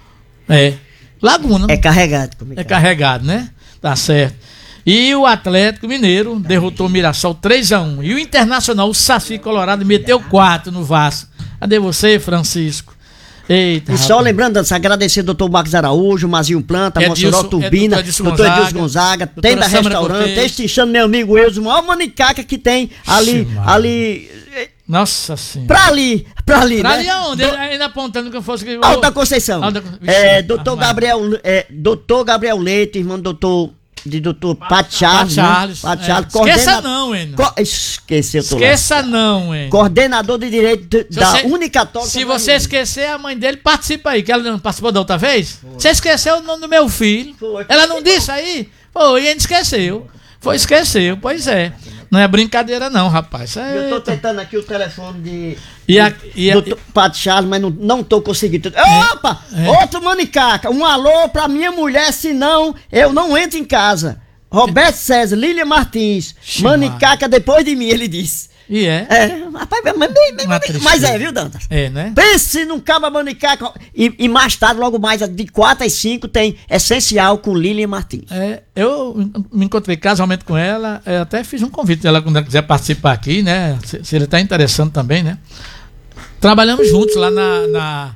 É. Laguna. É carregado. É carregado, né? Tá certo. E o Atlético Mineiro derrotou o Mirassol três a um. E o Internacional, o Saci Colorado, meteu quatro no Vasco. Cadê você, Francisco? Eita, e rapaz. Só lembrando, antes, agradecer ao doutor Marcos Araújo, Mazinho Planta, Mossoró Turbina, doutor Edilson Gonzaga, Tenda Restaurante, Testichando, meu amigo Euso, o maior manicaca que tem ali, Ixi, ali... Nossa Senhora. Pra ali, pra ali, pra né? ali aonde? Do... Ainda apontando que eu fosse... Alta Conceição. Alta... Vixe, é, doutor Gabriel, é, doutor Gabriel Leite, irmão do doutor... de doutor Pat Charles, Pat Charles, né? Pat é. Charles Coordena... Esqueça não, Enio. Co... Esqueceu, tô Esqueça lá. não, Enio. Coordenador de Direito de, da você... Unicatólica. Se você esquecer, a mãe dele participa aí, que ela não participou da outra vez. Foi. Você esqueceu o nome do meu filho. Foi. Ela não disse aí? Foi, e ele esqueceu. Foi, esqueceu, pois é. Não é brincadeira não, rapaz. É... Eu tô tentando aqui o telefone de... E a, e a, doutor Pat Charles, mas não, não tô conseguindo. É, Opa! É. Outro manicaca. Um alô pra minha mulher, senão eu não entro em casa. Roberto César, Lília Martins, Ximar. Manicaca depois de mim, ele disse. E é? É, rapaz, bem, bem, bem, mas é, viu, Dantas? É, né? Pense num caba manicaca. E, e mais tarde, logo mais, de quatro às cinco, tem Essencial com Lília Martins. É, eu me encontrei casualmente com ela, até fiz um convite dela quando ela quiser participar aqui, né? Se, se ele tá interessando também, né? Trabalhamos juntos lá na, na,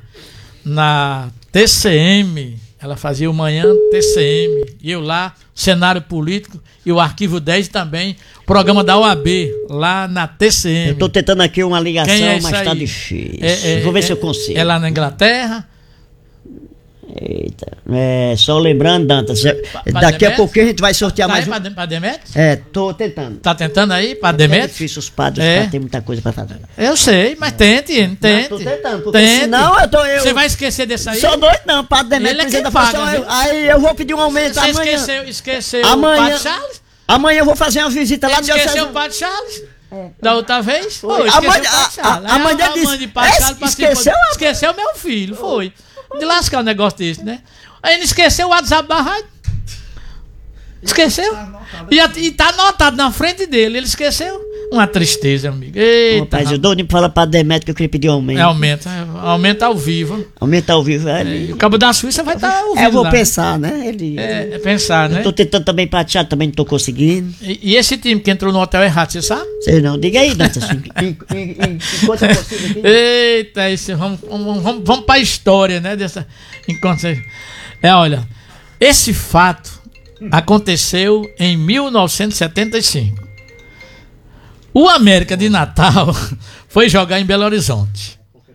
na T C M. Ela fazia o Manhã T C M. E eu lá, cenário político e o Arquivo dez também. Programa da O A B, lá na T C M. Eu tô tentando aqui uma ligação, é mas tá aí? difícil. É, é, Vou ver é, se eu consigo. É lá na Inglaterra. Eita. É, só lembrando, Dantas, pra, pra daqui Demetrius? A pouquinho a gente vai sortear tá mais aí um... Pra Demetrius? É, tô tentando. Tá tentando aí, pra Demetrius? É difícil os padres, é. Tem muita coisa pra fazer. Eu sei, mas tente, tente. Não, tô tentando, porque tente. Senão eu tô... Eu... Você vai esquecer desse aí? Sou doido não, padre Demetrius. Ele é quem paga, eu, aí eu vou pedir um aumento Você amanhã. esqueceu, esqueceu amanhã, o Padre Charles? Amanhã eu vou fazer uma visita lá no Esqueceu Diocese... o Padre Charles? É. Da outra vez? Foi. Foi. Esqueceu a mãe, o Padre Charles. A, a, a mãe dele disse... De Padre Charles esqueceu, a... esqueceu meu filho, foi. De lascar um negócio desse, né? Aí ele esqueceu o WhatsApp da rádio. Esqueceu? E, a, e tá anotado na frente dele. Ele esqueceu. Uma tristeza, amigo. Eita. Rapaz, eu dou nem pra falar pra Demetrio que eu queria pedir um aumento. É, aumenta. Aumenta ao vivo. Aumenta ao vivo. É, é, o Cabo da Suíça vai estar tá ouvindo. É, eu vou lá. pensar, né? Ele, é, é pensar, né? Eu tô tentando também pratear, também não tô conseguindo. E, e esse time que entrou no hotel errado, você sabe? Sei não. Diga aí, Dantas. Enquanto eu consigo aqui. Eita, esse, vamos, vamos, vamos, vamos pra história, né? Dessa, enquanto você... É, olha, esse fato aconteceu em mil novecentos e setenta e cinco. O América de Natal foi jogar em Belo Horizonte.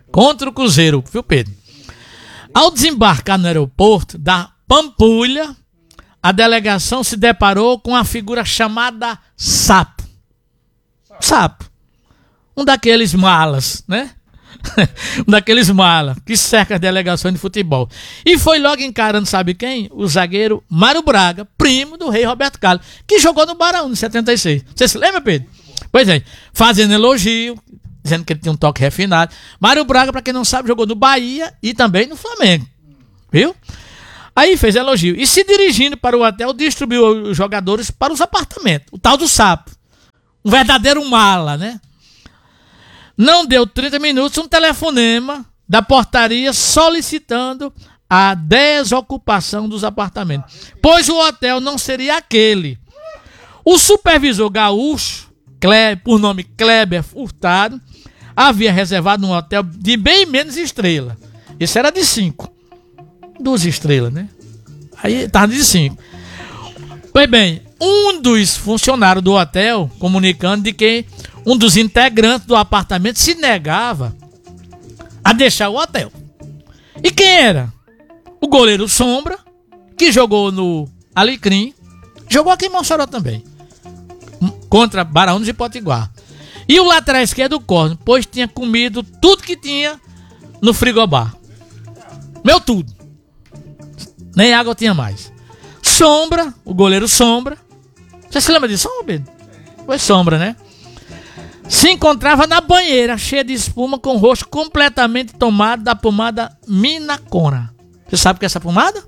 contra o Cruzeiro, viu, Pedro? Ao desembarcar no aeroporto da Pampulha, a delegação se deparou com a figura chamada Sapo. Sapo. Um daqueles malas, né? um daqueles malas que cerca as delegações de futebol. E foi logo encarando, sabe quem? O zagueiro Mário Braga, primo do rei Roberto Carlos, que jogou no Barão em setenta e seis. Você se lembra, Pedro? Pois é, fazendo elogio, dizendo que ele tinha um toque refinado. Mário Braga, para quem não sabe, jogou no Bahia e também no Flamengo. Viu? Aí fez elogio. E se dirigindo para o hotel, distribuiu os jogadores para os apartamentos. O tal do Sapo. Um verdadeiro mala, né? Não deu trinta minutos, um telefonema da portaria solicitando a desocupação dos apartamentos, pois o hotel não seria aquele. O supervisor gaúcho, Kleber, por nome Kleber Furtado, havia reservado um hotel de bem menos estrela. Esse era de cinco. Duas estrelas, né? Aí estava de cinco. Pois bem, um dos funcionários do hotel comunicando de que um dos integrantes do apartamento se negava a deixar o hotel. E quem era? O goleiro Sombra, que jogou no Alecrim, jogou aqui em Mossoró também, contra Barão de Potiguar. E o lateral esquerdo do Cosmo, pois tinha comido tudo que tinha no frigobar. Meu tudo. Nem água tinha mais. Sombra, o goleiro Sombra. Você se lembra de Sombra? Foi Sombra, né? Se encontrava na banheira, cheia de espuma, com o rosto completamente tomado da pomada Minacona. Você sabe o que é essa pomada?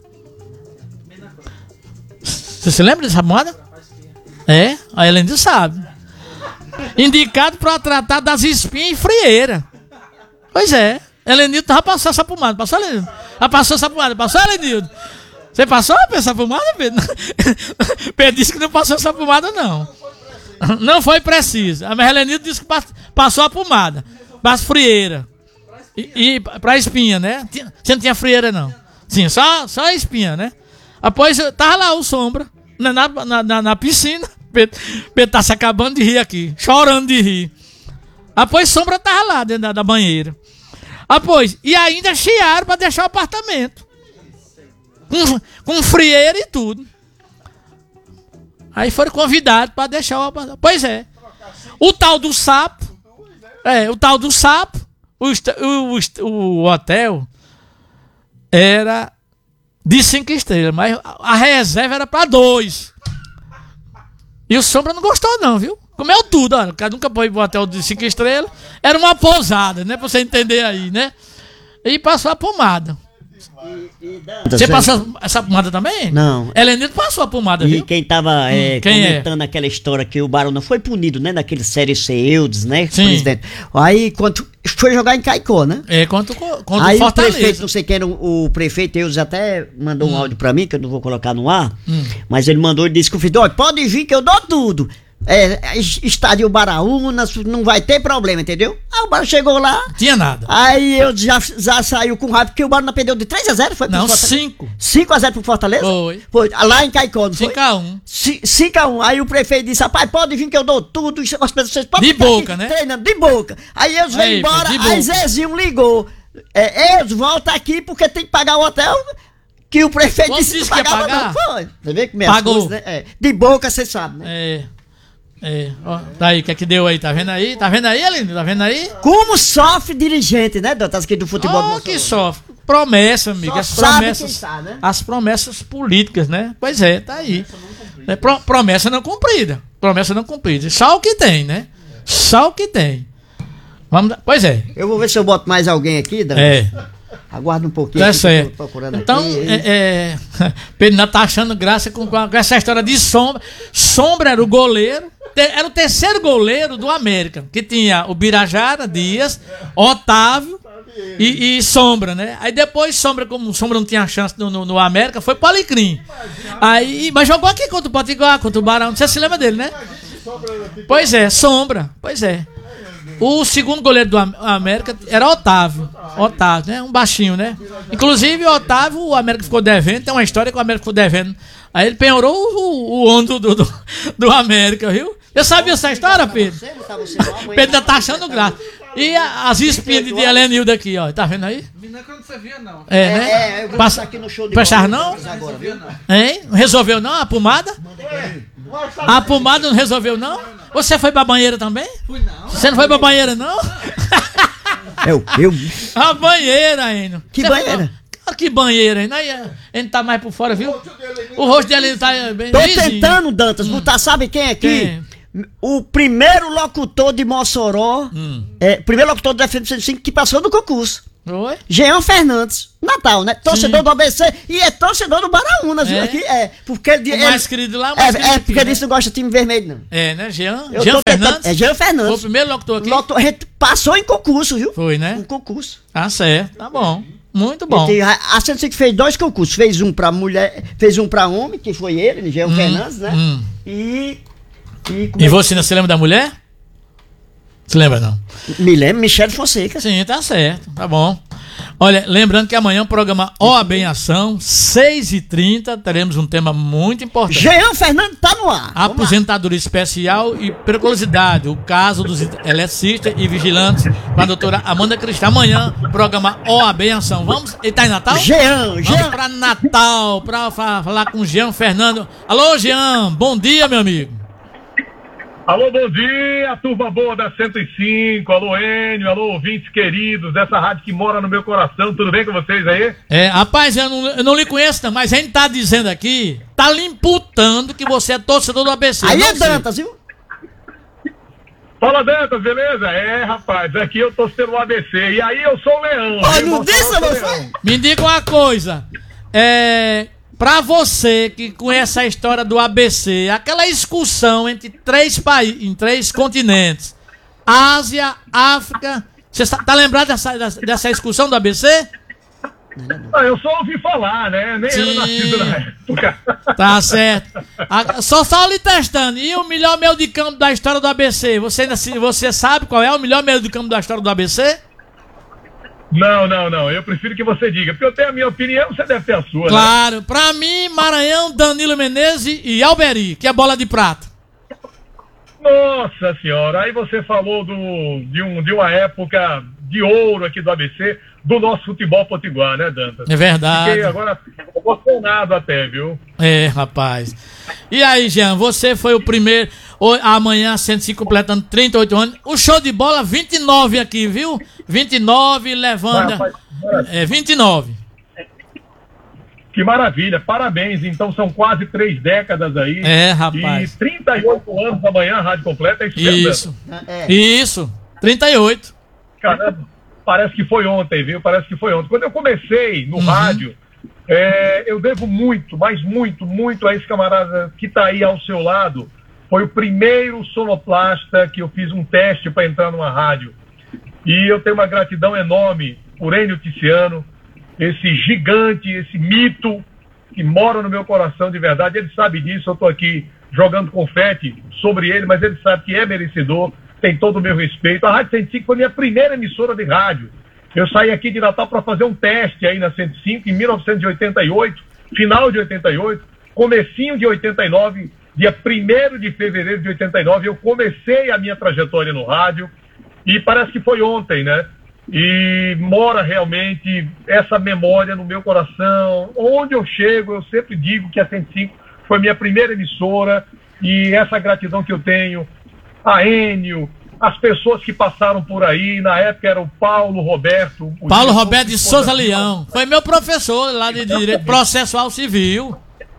Você se lembra dessa pomada? É, a Helene sabe. Indicado para tratar das espinhas e frieira. Pois é, Helenildo tava passando essa pomada. Passou, Helenildo? Já passou essa pomada? Passou, Helenildo? Você passou essa pomada, Pedro? Pedro disse que não passou essa pomada, não. Não foi preciso. A Helenildo disse que passou a pomada. Para as frieiras. E, e para a espinha, né? Você não tinha frieira, não. Sim, só, só a espinha, né? Após, tava lá o Sombra, na, na, na, na piscina. Pedro, Pedro tá se acabando de rir aqui, chorando de rir. Após, Sombra tava lá dentro da, da banheira. Após, e ainda chiaram para deixar o apartamento. Com, com frieira e tudo. Aí foram convidados para deixar o apartamento. Pois é. O tal do Sapo. É, o tal do Sapo. O, o, o hotel era de cinco estrelas, mas a reserva era para dois. E o Sombra não gostou, não, viu? Comeu tudo, olha. O cara nunca foi para um hotel de cinco estrelas. Era uma pousada, né? Para você entender aí, né? E passou a pomada. E, e você passou essa pomada também? Não. Helenildo passou a pomada, e viu? E quem tava é, hum, quem comentando é? aquela história que o Barão não foi punido, né? Naquele série C Eudes, né? Sim. Presidente. Aí, quando foi jogar em Caicó, né? É, quando, quando aí o Fortaleza. O prefeito, não sei quem era, o, o prefeito Eudes até mandou hum. um áudio pra mim, que eu não vou colocar no ar, hum. mas ele mandou, ele disse que o filho, pode vir que eu dou tudo. É, estádio Baraúna, não vai ter problema, entendeu? Aí o Barão chegou lá. Tinha nada. Aí eu já, já saiu com raiva, porque o Barão perdeu de três a zero, foi pro Não, Fortaleza. cinco. cinco a zero pro Fortaleza? Foi. Foi. Lá em Caicó, não foi? cinco a um. cinco a um. Aí o prefeito disse, rapaz, pode vir que eu dou tudo. Vocês podem de boca, né? Treinando, de boca. Aí eles vêm embora, aí Zezinho ligou. É, eles voltam aqui porque tem que pagar o hotel. Que o prefeito Quanto disse que disse não que ia pagava, pagar? não. Foi. Você vê como é Pagou. as coisas, né? É. De boca, você sabe, né? É. É, ó, daí, o que é que deu aí? Tá vendo aí? Tá vendo aí, Aline? Tá vendo aí? Como sofre dirigente, né, Doutor, aqui do futebol Oh, do que sofre. Promessa, amigo. Só as sabe promessas. quem tá, né? As promessas políticas, né? Pois é, tá aí. É, pro, promessa não cumprida. Promessa não cumprida. Só o que tem, né? Só o que tem. Vamos, pois é. Eu vou ver se eu boto mais alguém aqui, Dan. É. Aguarda um pouquinho. Tá aqui, certo. Procurando então, aqui. é, é, Pedro ainda tá achando graça com, com essa história de Sombra. Sombra era o goleiro, te, era o terceiro goleiro do América, que tinha o Birajara, Dias, Otávio e, e Sombra, né? Aí depois Sombra, como Sombra não tinha chance no, no, no América, foi pro Alecrim. Aí, mas jogou aqui contra o Potiguar, contra o Barão. Você se lembra dele, né? Pois é, Sombra. Pois é. O segundo goleiro do América era Otávio. Otávio, né? Um baixinho, né? Inclusive, o Otávio, o América ficou devendo. Tem uma história que o América ficou devendo. Aí ele penhorou o, o ondo do, do, do América, viu? Eu sabia essa história, Pedro? Pedro ainda tá achando graça. E a, as espinhas de Helenilda aqui, ó. Tá vendo aí? Menina, quando você via, não. É, né? É, é, eu vou Passa... passar aqui no show de Fechar bola não? agora, viu? Hein? Não resolveu não a pomada? A pomada não resolveu não? Você foi pra banheira também? Fui não. Você não foi pra banheira não? Eu, eu. A banheira, Eno. Que Você banheira? Foi... Que banheira, Eno. Aí a gente tá mais por fora, viu? O rosto dele tá bem Tô vizinho. tentando, Dantas, botar, sabe quem aqui? Quem? O primeiro locutor de Mossoró, Hum. é, primeiro locutor do F M cento e cinco que passou no concurso. Oi? Jean Fernandes, Natal, né? Torcedor Sim. do A B C e é torcedor do Baraúnas, viu? É? Aqui, é, porque ele, O ele- mais querido lá, o mais é, querido é aqui, porque ele né? disse que não gosta de time vermelho, não. É, né? Jean, Eu Jean tô tentando- Fernandes? É Jean Fernandes. Foi o primeiro locutor aqui? Locutor, a gente passou em concurso, viu? Foi, né? Um concurso. Tá certo, tá bom. Muito bom. E tem- a a cento e cinco fez dois concursos, fez um pra mulher, fez um pra homem, que foi ele, Jean Hum, Fernandes, né? hum. E e, como E é você, não se lembra da mulher? Se lembra, não? que- me lembro, Michele Fonseca. Sim, tá certo, tá bom. Olha, lembrando que amanhã o programa O A B em Ação, seis e trinta, teremos um tema muito importante. Jean Fernandes tá no ar. Vamos lá. Aposentadoria especial e periculosidade, o caso dos eletricistas e vigilantes com a doutora Amanda Cristã. Amanhã, programa O A B em Ação. Vamos, ele tá em Natal? Jean, Vamos Jean. pra Natal, pra fa- falar com o Jean Fernando. Alô, Jean, bom dia, meu amigo. Alô, bom dia, turma boa da cento e cinco, alô Enio, alô ouvintes queridos dessa rádio que mora no meu coração, tudo bem com vocês aí? É, rapaz, eu não, eu não lhe conheço não, mas a gente tá dizendo aqui, tá lhe imputando que você é torcedor do A B C. Aí não é sei. Dantas, viu? Fala, Dantas, beleza? É, rapaz, aqui eu tô sendo o A B C, e aí eu sou o Leão. Ó, viu? não Mossoró, disse eu sou você? Leão. Me diga uma coisa, é, pra você que conhece a história do A B C, aquela excursão entre três países, em três continentes, Ásia, África, você tá, tá lembrado dessa, dessa, dessa excursão do A B C? Ah, eu só ouvi falar, né? Nem Sim. era nascido na época. Tá certo. A- só só lhe testando. E o melhor meio de campo da história do A B C? Você, ainda se- você sabe qual é o melhor meio de campo da história do A B C? Não, não, não, eu prefiro que você diga, porque eu tenho a minha opinião, você deve ter a sua, né? Claro. Pra mim, Maranhão, Danilo Menezes e Alberi, que é bola de prata. Nossa senhora, aí você falou do, de, um, de uma época de ouro aqui do A B C, do nosso futebol potiguar, né, Dantas? É verdade. Fiquei agora emocionado até, viu? É, rapaz. E aí, Jean, você foi o primeiro. ho- Amanhã, cento e cinco completando trinta e oito anos. O show de bola, vinte e nove aqui, viu? vinte e nove, levando. Rapaz, É, vinte e nove. que maravilha, parabéns. Então são quase três décadas aí. É, rapaz. E trinta e oito anos amanhã, a Rádio Completa, é isso mesmo, Isso. É. Isso. trinta e oito. Caramba, parece que foi ontem, viu? Parece que foi ontem. Quando eu comecei no Uhum. rádio, é, eu devo muito, mas muito, muito a esse camarada que está aí ao seu lado. Foi o primeiro sonoplasta que eu fiz um teste para entrar numa rádio. E eu tenho uma gratidão enorme por Enio Tiziano, esse gigante, esse mito que mora no meu coração de verdade. Ele sabe disso, eu estou aqui jogando confete sobre ele, mas ele sabe que é merecedor, tem todo o meu respeito. A Rádio cento e cinco foi minha primeira emissora de rádio. Eu saí aqui de Natal para fazer um teste aí na cento e cinco em mil novecentos e oitenta e oito, final de oitenta e oito, comecinho de oitenta e nove, dia primeiro de fevereiro de oitenta e nove, eu comecei a minha trajetória no rádio e parece que foi ontem, né? E mora realmente essa memória no meu coração. Onde eu chego, eu sempre digo que a cento e cinco foi minha primeira emissora e essa gratidão que eu tenho a Enio, as pessoas que passaram por aí, na época era o Paulo Roberto. O Paulo diretor Roberto de esposa Souza dele. Leão. Foi meu professor lá de Direito Processual Civil.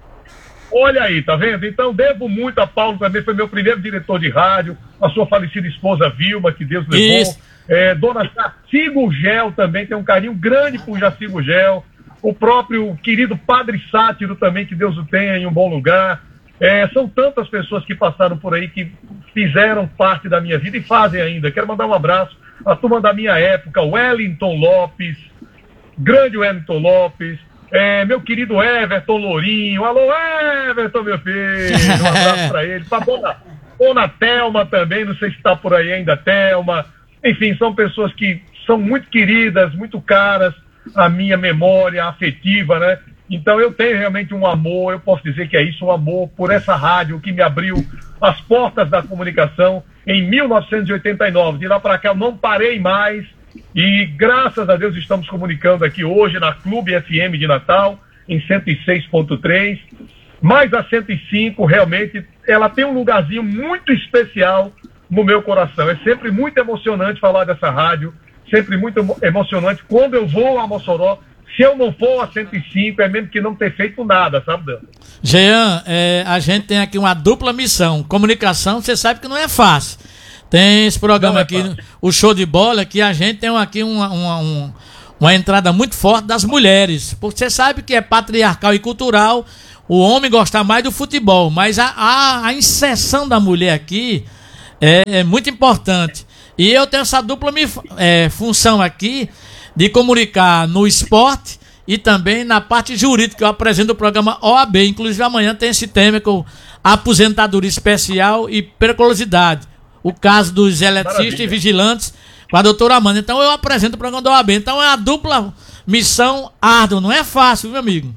Olha aí, tá vendo? Então devo muito a Paulo também, foi meu primeiro diretor de rádio, a sua falecida esposa Vilma, que Deus levou. Isso. É, Dona Jaci Gugel também, tem um carinho grande por Jaci Gugel. O próprio querido Padre Sátiro também, que Deus o tenha em um bom lugar. É, são tantas pessoas que passaram por aí, que fizeram parte da minha vida e fazem ainda. Quero mandar um abraço à turma da minha época, Wellington Lopes, grande Wellington Lopes, é, meu querido Everton Lourinho. Alô, Everton, meu filho, um abraço pra ele. Pra dona, dona Thelma também, não sei se está por aí ainda, Thelma. Enfim, são pessoas que são muito queridas, muito caras à minha memória afetiva, né? Então eu tenho realmente um amor, eu posso dizer que é isso, um amor por essa rádio que me abriu as portas da comunicação em mil novecentos e oitenta e nove. De lá para cá eu não parei mais e graças a Deus estamos comunicando aqui hoje na Clube F M de Natal, em cento e seis ponto três. Mas a cento e cinco realmente, ela tem um lugarzinho muito especial no meu coração. É sempre muito emocionante falar dessa rádio, sempre muito emo- emocionante quando eu vou a Mossoró. Se eu não for a cento e cinco, é mesmo que não ter feito nada, sabe, Dan? Jean, é, a gente tem aqui uma dupla missão. Comunicação, você sabe que não é fácil. Tem esse programa é aqui, fácil. o Show de Bola, que a gente tem aqui uma, uma, uma, uma entrada muito forte das mulheres. Porque você sabe que é patriarcal e cultural o homem gostar mais do futebol. Mas a, a, a inserção da mulher aqui é, é muito importante. E eu tenho essa dupla é, função aqui de comunicar no esporte e também na parte jurídica. Eu apresento o programa O A B. Inclusive amanhã tem esse tema com aposentadoria especial e periculosidade. O caso dos eletricistas Maravilha. E vigilantes com a doutora Amanda. Então eu apresento o programa do O A B. Então é uma dupla missão árdua. Não é fácil, meu amigo.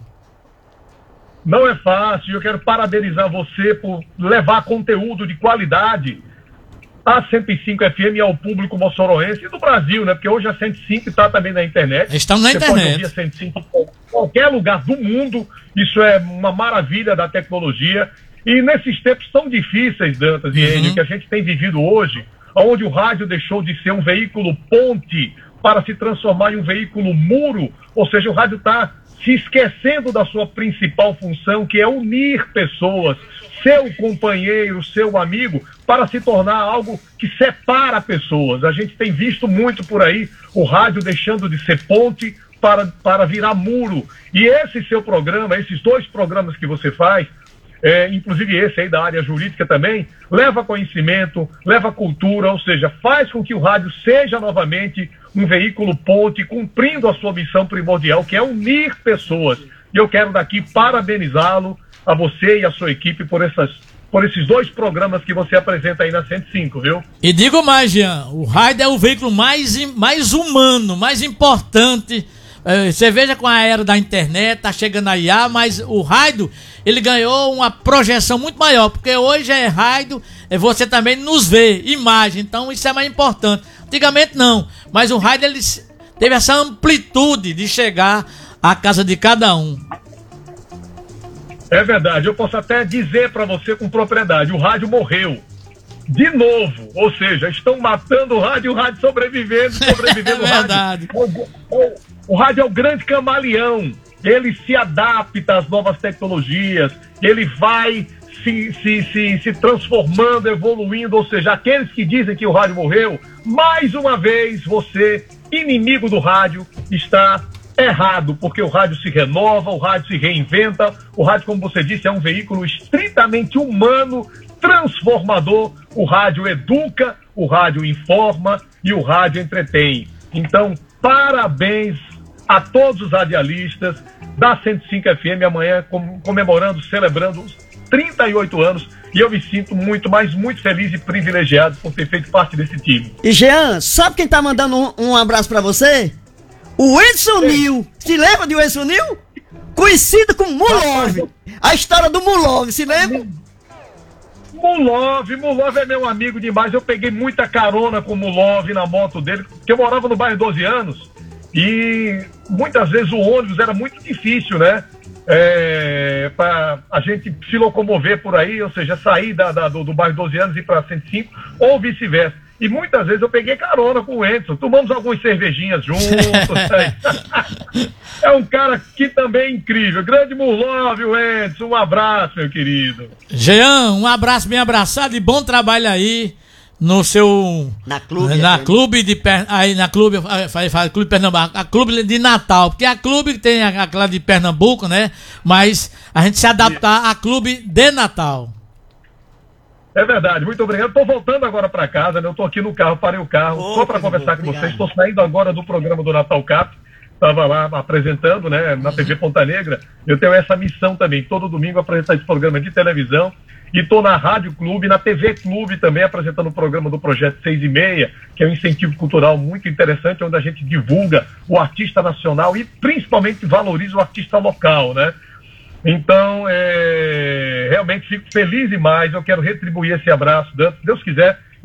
Não é fácil. Eu quero parabenizar você por levar conteúdo de qualidade a cento e cinco F M e ao público moçoroense e do Brasil, né? Porque hoje a cento e cinco está também na internet. Estamos na Você internet. Pode ouvir a cento e cinco em qualquer lugar do mundo. Isso é uma maravilha da tecnologia. E nesses tempos tão difíceis, Dantas e Enio, Uhum. que a gente tem vivido hoje, onde o rádio deixou de ser um veículo ponte para se transformar em um veículo muro, ou seja, o rádio está se esquecendo da sua principal função, que é unir pessoas, seu companheiro, seu amigo, para se tornar algo que separa pessoas. A gente tem visto muito por aí o rádio deixando de ser ponte para, para virar muro. E esse seu programa, esses dois programas que você faz, é, inclusive esse aí da área jurídica também, leva conhecimento, leva cultura, ou seja, faz com que o rádio seja novamente um veículo ponte, cumprindo a sua missão primordial, que é unir pessoas. E eu quero daqui parabenizá-lo, a você e a sua equipe, por, essas, por esses dois programas que você apresenta aí na cento e cinco, viu? E digo mais, Jean, o rádio é o veículo mais, mais humano, mais importante. É, você veja com a era da internet, tá chegando a I A, mas o rádio, ele ganhou uma projeção muito maior, porque hoje é rádio, é você também nos vê, imagem, então isso é mais importante. Antigamente não, mas o rádio ele teve essa amplitude de chegar à casa de cada um. É verdade, eu posso até dizer para você com propriedade, o rádio morreu. De novo, ou seja, estão matando o rádio e o rádio sobrevivendo, sobrevivendo o É rádio. verdade. O, o, o rádio é o grande camaleão, ele se adapta às novas tecnologias, ele vai se, se, se, se transformando, evoluindo, ou seja, aqueles que dizem que o rádio morreu, mais uma vez você, inimigo do rádio, está errado, porque o rádio se renova, o rádio se reinventa, o rádio, como você disse, é um veículo estritamente humano, transformador, o rádio educa, o rádio informa e o rádio entretém. Então, parabéns a todos os radialistas da cento e cinco F M amanhã, com, comemorando, celebrando os trinta e oito anos, e eu me sinto muito, mas muito feliz e privilegiado por ter feito parte desse time. E Jean, sabe quem tá mandando um, um abraço pra você? O Edson Nil. Se lembra de Edson Nil? Conhecido como Mulov. A história do Mulov, se lembra? Mulov, Mulov é meu amigo demais. Eu peguei muita carona com o Mulov na moto dele, porque eu morava no bairro doze anos e muitas vezes o ônibus era muito difícil, né? É, para a gente se locomover por aí, ou seja, sair da, da, do, do bairro doze anos e ir para cento e cinco, ou vice-versa. E muitas vezes eu peguei carona com o Edson, tomamos algumas cervejinhas juntos. É um cara que também é incrível. Grande Mulov, o Edson, um abraço, meu querido. Jean, um abraço bem abraçado e bom trabalho aí no seu... Na clube. Na né? clube de... Per- aí na clube... Faz, faz, clube de Pernambuco. A clube de Natal. Porque a clube tem aquela de Pernambuco, né? Mas a gente se adaptar a clube de Natal. É verdade, muito obrigado. Estou voltando agora para casa, né? Eu estou aqui no carro, parei o carro, Oh, só para conversar bom, com obrigado. vocês. Estou saindo agora do programa do Natal Cap. Estava lá apresentando, né, na T V Ponta Negra. Eu tenho essa missão também, todo domingo apresentar esse programa de televisão. E estou na Rádio Clube, na T V Clube também, apresentando o programa do Projeto seis e meia, que é um incentivo cultural muito interessante, onde a gente divulga o artista nacional e principalmente valoriza o artista local, né? Então, é, realmente fico feliz demais. Eu quero retribuir esse abraço, se Deus quiser,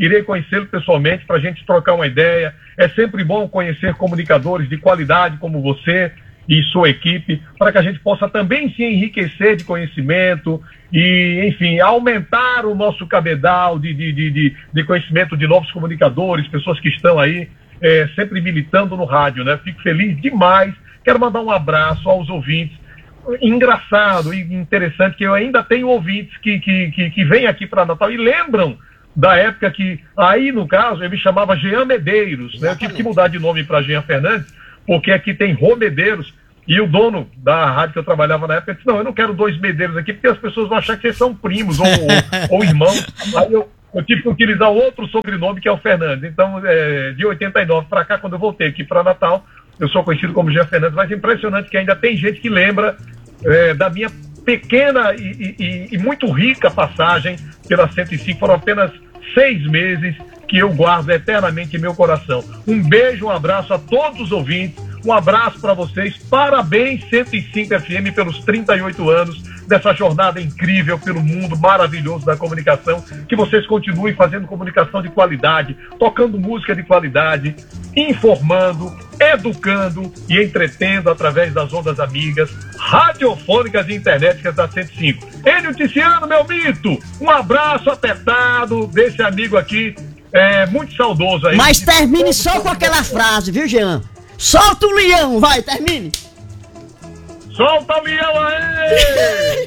irei conhecê-lo pessoalmente para a gente trocar uma ideia. É sempre bom conhecer comunicadores de qualidade como você e sua equipe, para que a gente possa também se enriquecer de conhecimento e, enfim, aumentar o nosso cabedal de, de, de, de, de conhecimento de novos comunicadores, pessoas que estão aí é, sempre militando no rádio, né? Fico feliz demais. Quero mandar um abraço aos ouvintes. Engraçado e interessante que eu ainda tenho ouvintes que, que, que, que vêm aqui para Natal e lembram da época que, aí no caso, eu me chamava Jean Medeiros, né? Eu tive que mudar de nome para Jean Fernandes, porque aqui tem Rô Medeiros, e o dono da rádio que eu trabalhava na época disse, não, eu não quero dois Medeiros aqui, porque as pessoas vão achar que vocês são primos ou, ou, ou irmãos. Aí eu, eu tive que utilizar outro sobrenome, que é o Fernandes. Então, é, de oitenta e nove para cá, quando eu voltei aqui para Natal, eu sou conhecido como Jean Fernandes, mas é impressionante que ainda tem gente que lembra é, da minha pequena e, e, e muito rica passagem pela cento e cinco. Foram apenas seis meses que eu guardo eternamente em meu coração. Um beijo, um abraço a todos os ouvintes, um abraço para vocês, parabéns cento e cinco F M pelos trinta e oito anos dessa jornada incrível pelo mundo maravilhoso da comunicação, que vocês continuem fazendo comunicação de qualidade, tocando música de qualidade, informando, educando e entretendo através das ondas amigas, radiofônicas e internéticas da cento e cinco. Enio Ticiano, meu mito, um abraço apertado desse amigo aqui, é, muito saudoso aí. Mas termine só com aquela frase, viu, Jean? Solta o leão, vai, termine. Solta o leão aí!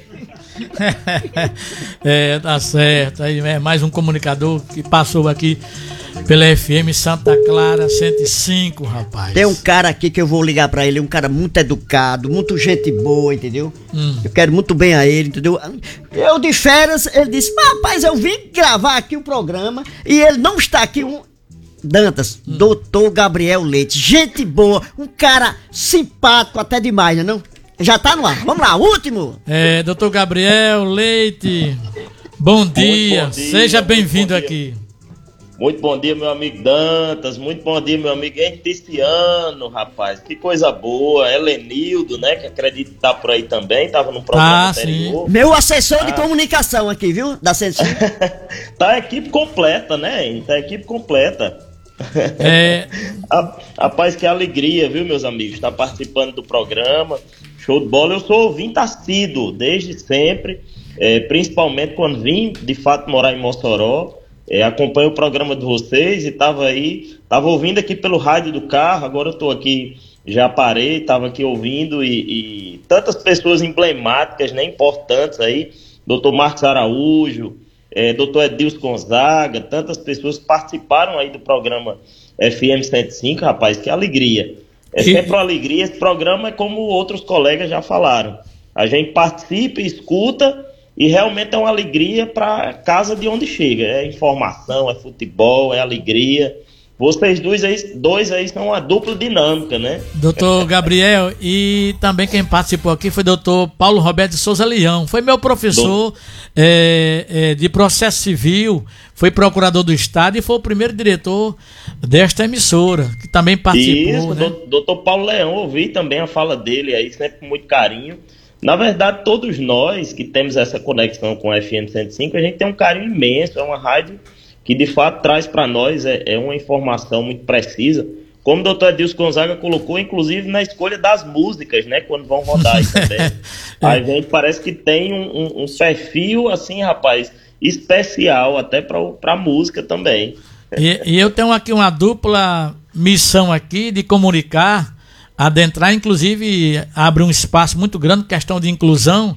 É, tá certo. Aí é mais um comunicador que passou aqui pela F M Santa Clara cento e cinco, rapaz. Tem um cara aqui que eu vou ligar pra ele, um cara muito educado, muito gente boa, entendeu? Hum. Eu quero muito bem a ele, entendeu? Eu de férias, ele disse, rapaz, eu vim gravar aqui o programa e ele não está aqui, um... Dantas, hum. doutor Gabriel Leite, gente boa, um cara simpático até demais, né não? Já tá no ar, vamos lá, último. É, doutor Gabriel Leite, bom dia, bom dia, seja bem-vindo aqui. Muito bom dia, meu amigo Dantas, muito bom dia, meu amigo Ticiano, rapaz, que coisa boa. Helenildo, né, que acredito que tá por aí também, tava num programa ah, anterior. Sim. Meu assessor ah. de comunicação aqui, viu, da cento e cinco. Tá a equipe completa, né, tá a equipe completa. É... Rapaz, que alegria, viu, meus amigos, tá participando do programa, show de bola. Eu sou ouvinte assíduo desde sempre, é, principalmente quando vim de fato morar em Mossoró. É, acompanho o programa de vocês e tava aí, tava ouvindo aqui pelo rádio do carro, agora eu tô aqui, já parei, tava aqui ouvindo e, e tantas pessoas emblemáticas, né, importantes aí, doutor Marcos Araújo, é, doutor Edilson Gonzaga, tantas pessoas participaram aí do programa F M cento e cinco, rapaz, que alegria. É sempre uma alegria, esse programa é como outros colegas já falaram, a gente participa e escuta, e realmente é uma alegria para casa de onde chega. É informação, é futebol, é alegria. Vocês dois aí, dois aí são uma dupla dinâmica, né? Doutor Gabriel, e também quem participou aqui foi doutor Paulo Roberto de Souza Leão. Foi meu professor Do... é, é, de processo civil, foi procurador do Estado e foi o primeiro diretor desta emissora, que também participou. Isso, né? Doutor Paulo Leão, ouvi também a fala dele aí, sempre com muito carinho. Na verdade, todos nós que temos essa conexão com a F M cento e cinco, a gente tem um carinho imenso, é uma rádio que de fato traz para nós é, é uma informação muito precisa, como o doutor Edilson Gonzaga colocou, inclusive na escolha das músicas, né, quando vão rodar aí também. A gente parece que tem um, um, um perfil, assim, rapaz, especial até para a música também. E, e eu tenho aqui uma dupla missão aqui de comunicar, adentrar, inclusive abre um espaço muito grande, questão de inclusão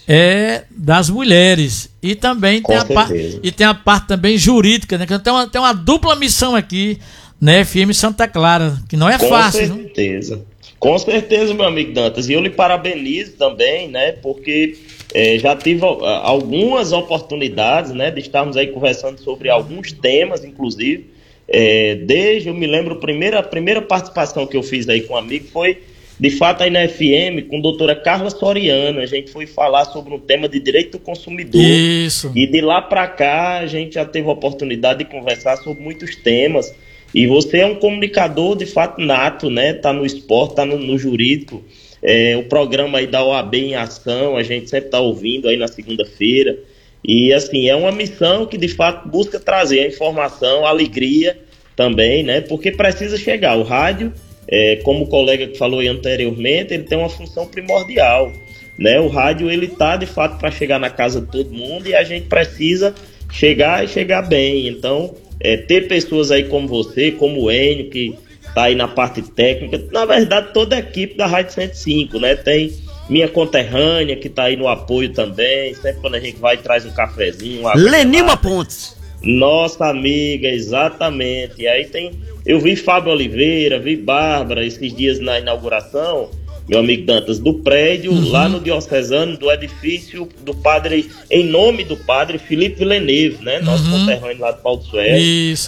é das mulheres e também tem a, par, e tem a parte também jurídica, né? Então tem uma, tem uma dupla missão aqui na F M Santa Clara, que não é Com fácil. Com certeza, não? Com certeza, meu amigo Dantas, e eu lhe parabenizo também, né, porque é, já tive algumas oportunidades, né, de estarmos aí conversando sobre alguns temas, inclusive. É, desde, eu me lembro, a primeira, a primeira participação que eu fiz aí com um amigo foi, de fato, aí na F M, com a doutora Carla Soriano. A gente foi falar sobre um tema de direito do consumidor. Isso. E de lá para cá, a gente já teve a oportunidade de conversar sobre muitos temas. E você é um comunicador, de fato, nato, né? Tá no esporte, tá no, no jurídico. É, o programa aí da O A B em ação, a gente sempre tá ouvindo aí na segunda-feira. E assim, é uma missão que de fato busca trazer a informação, a alegria também, né? Porque precisa chegar. O rádio, é, como o colega que falou aí anteriormente, ele tem uma função primordial, né? O rádio, ele tá de fato para chegar na casa de todo mundo e a gente precisa chegar e chegar bem. Então, é, ter pessoas aí como você, como o Enio, que tá aí na parte técnica, na verdade toda a equipe da Rádio cento e cinco, né? Tem minha conterrânea que tá aí no apoio também, sempre quando a gente vai traz um cafezinho. Um Lenilma Pontes. Nossa amiga, exatamente. E aí tem, eu vi Fábio Oliveira, vi Bárbara esses dias na inauguração, meu amigo Dantas, do prédio, uhum. lá no Diocesano, do edifício do padre, em nome do padre Felipe Villeneuve, né? Nosso uhum. conterrâneo lá de Paulo Sué. Isso.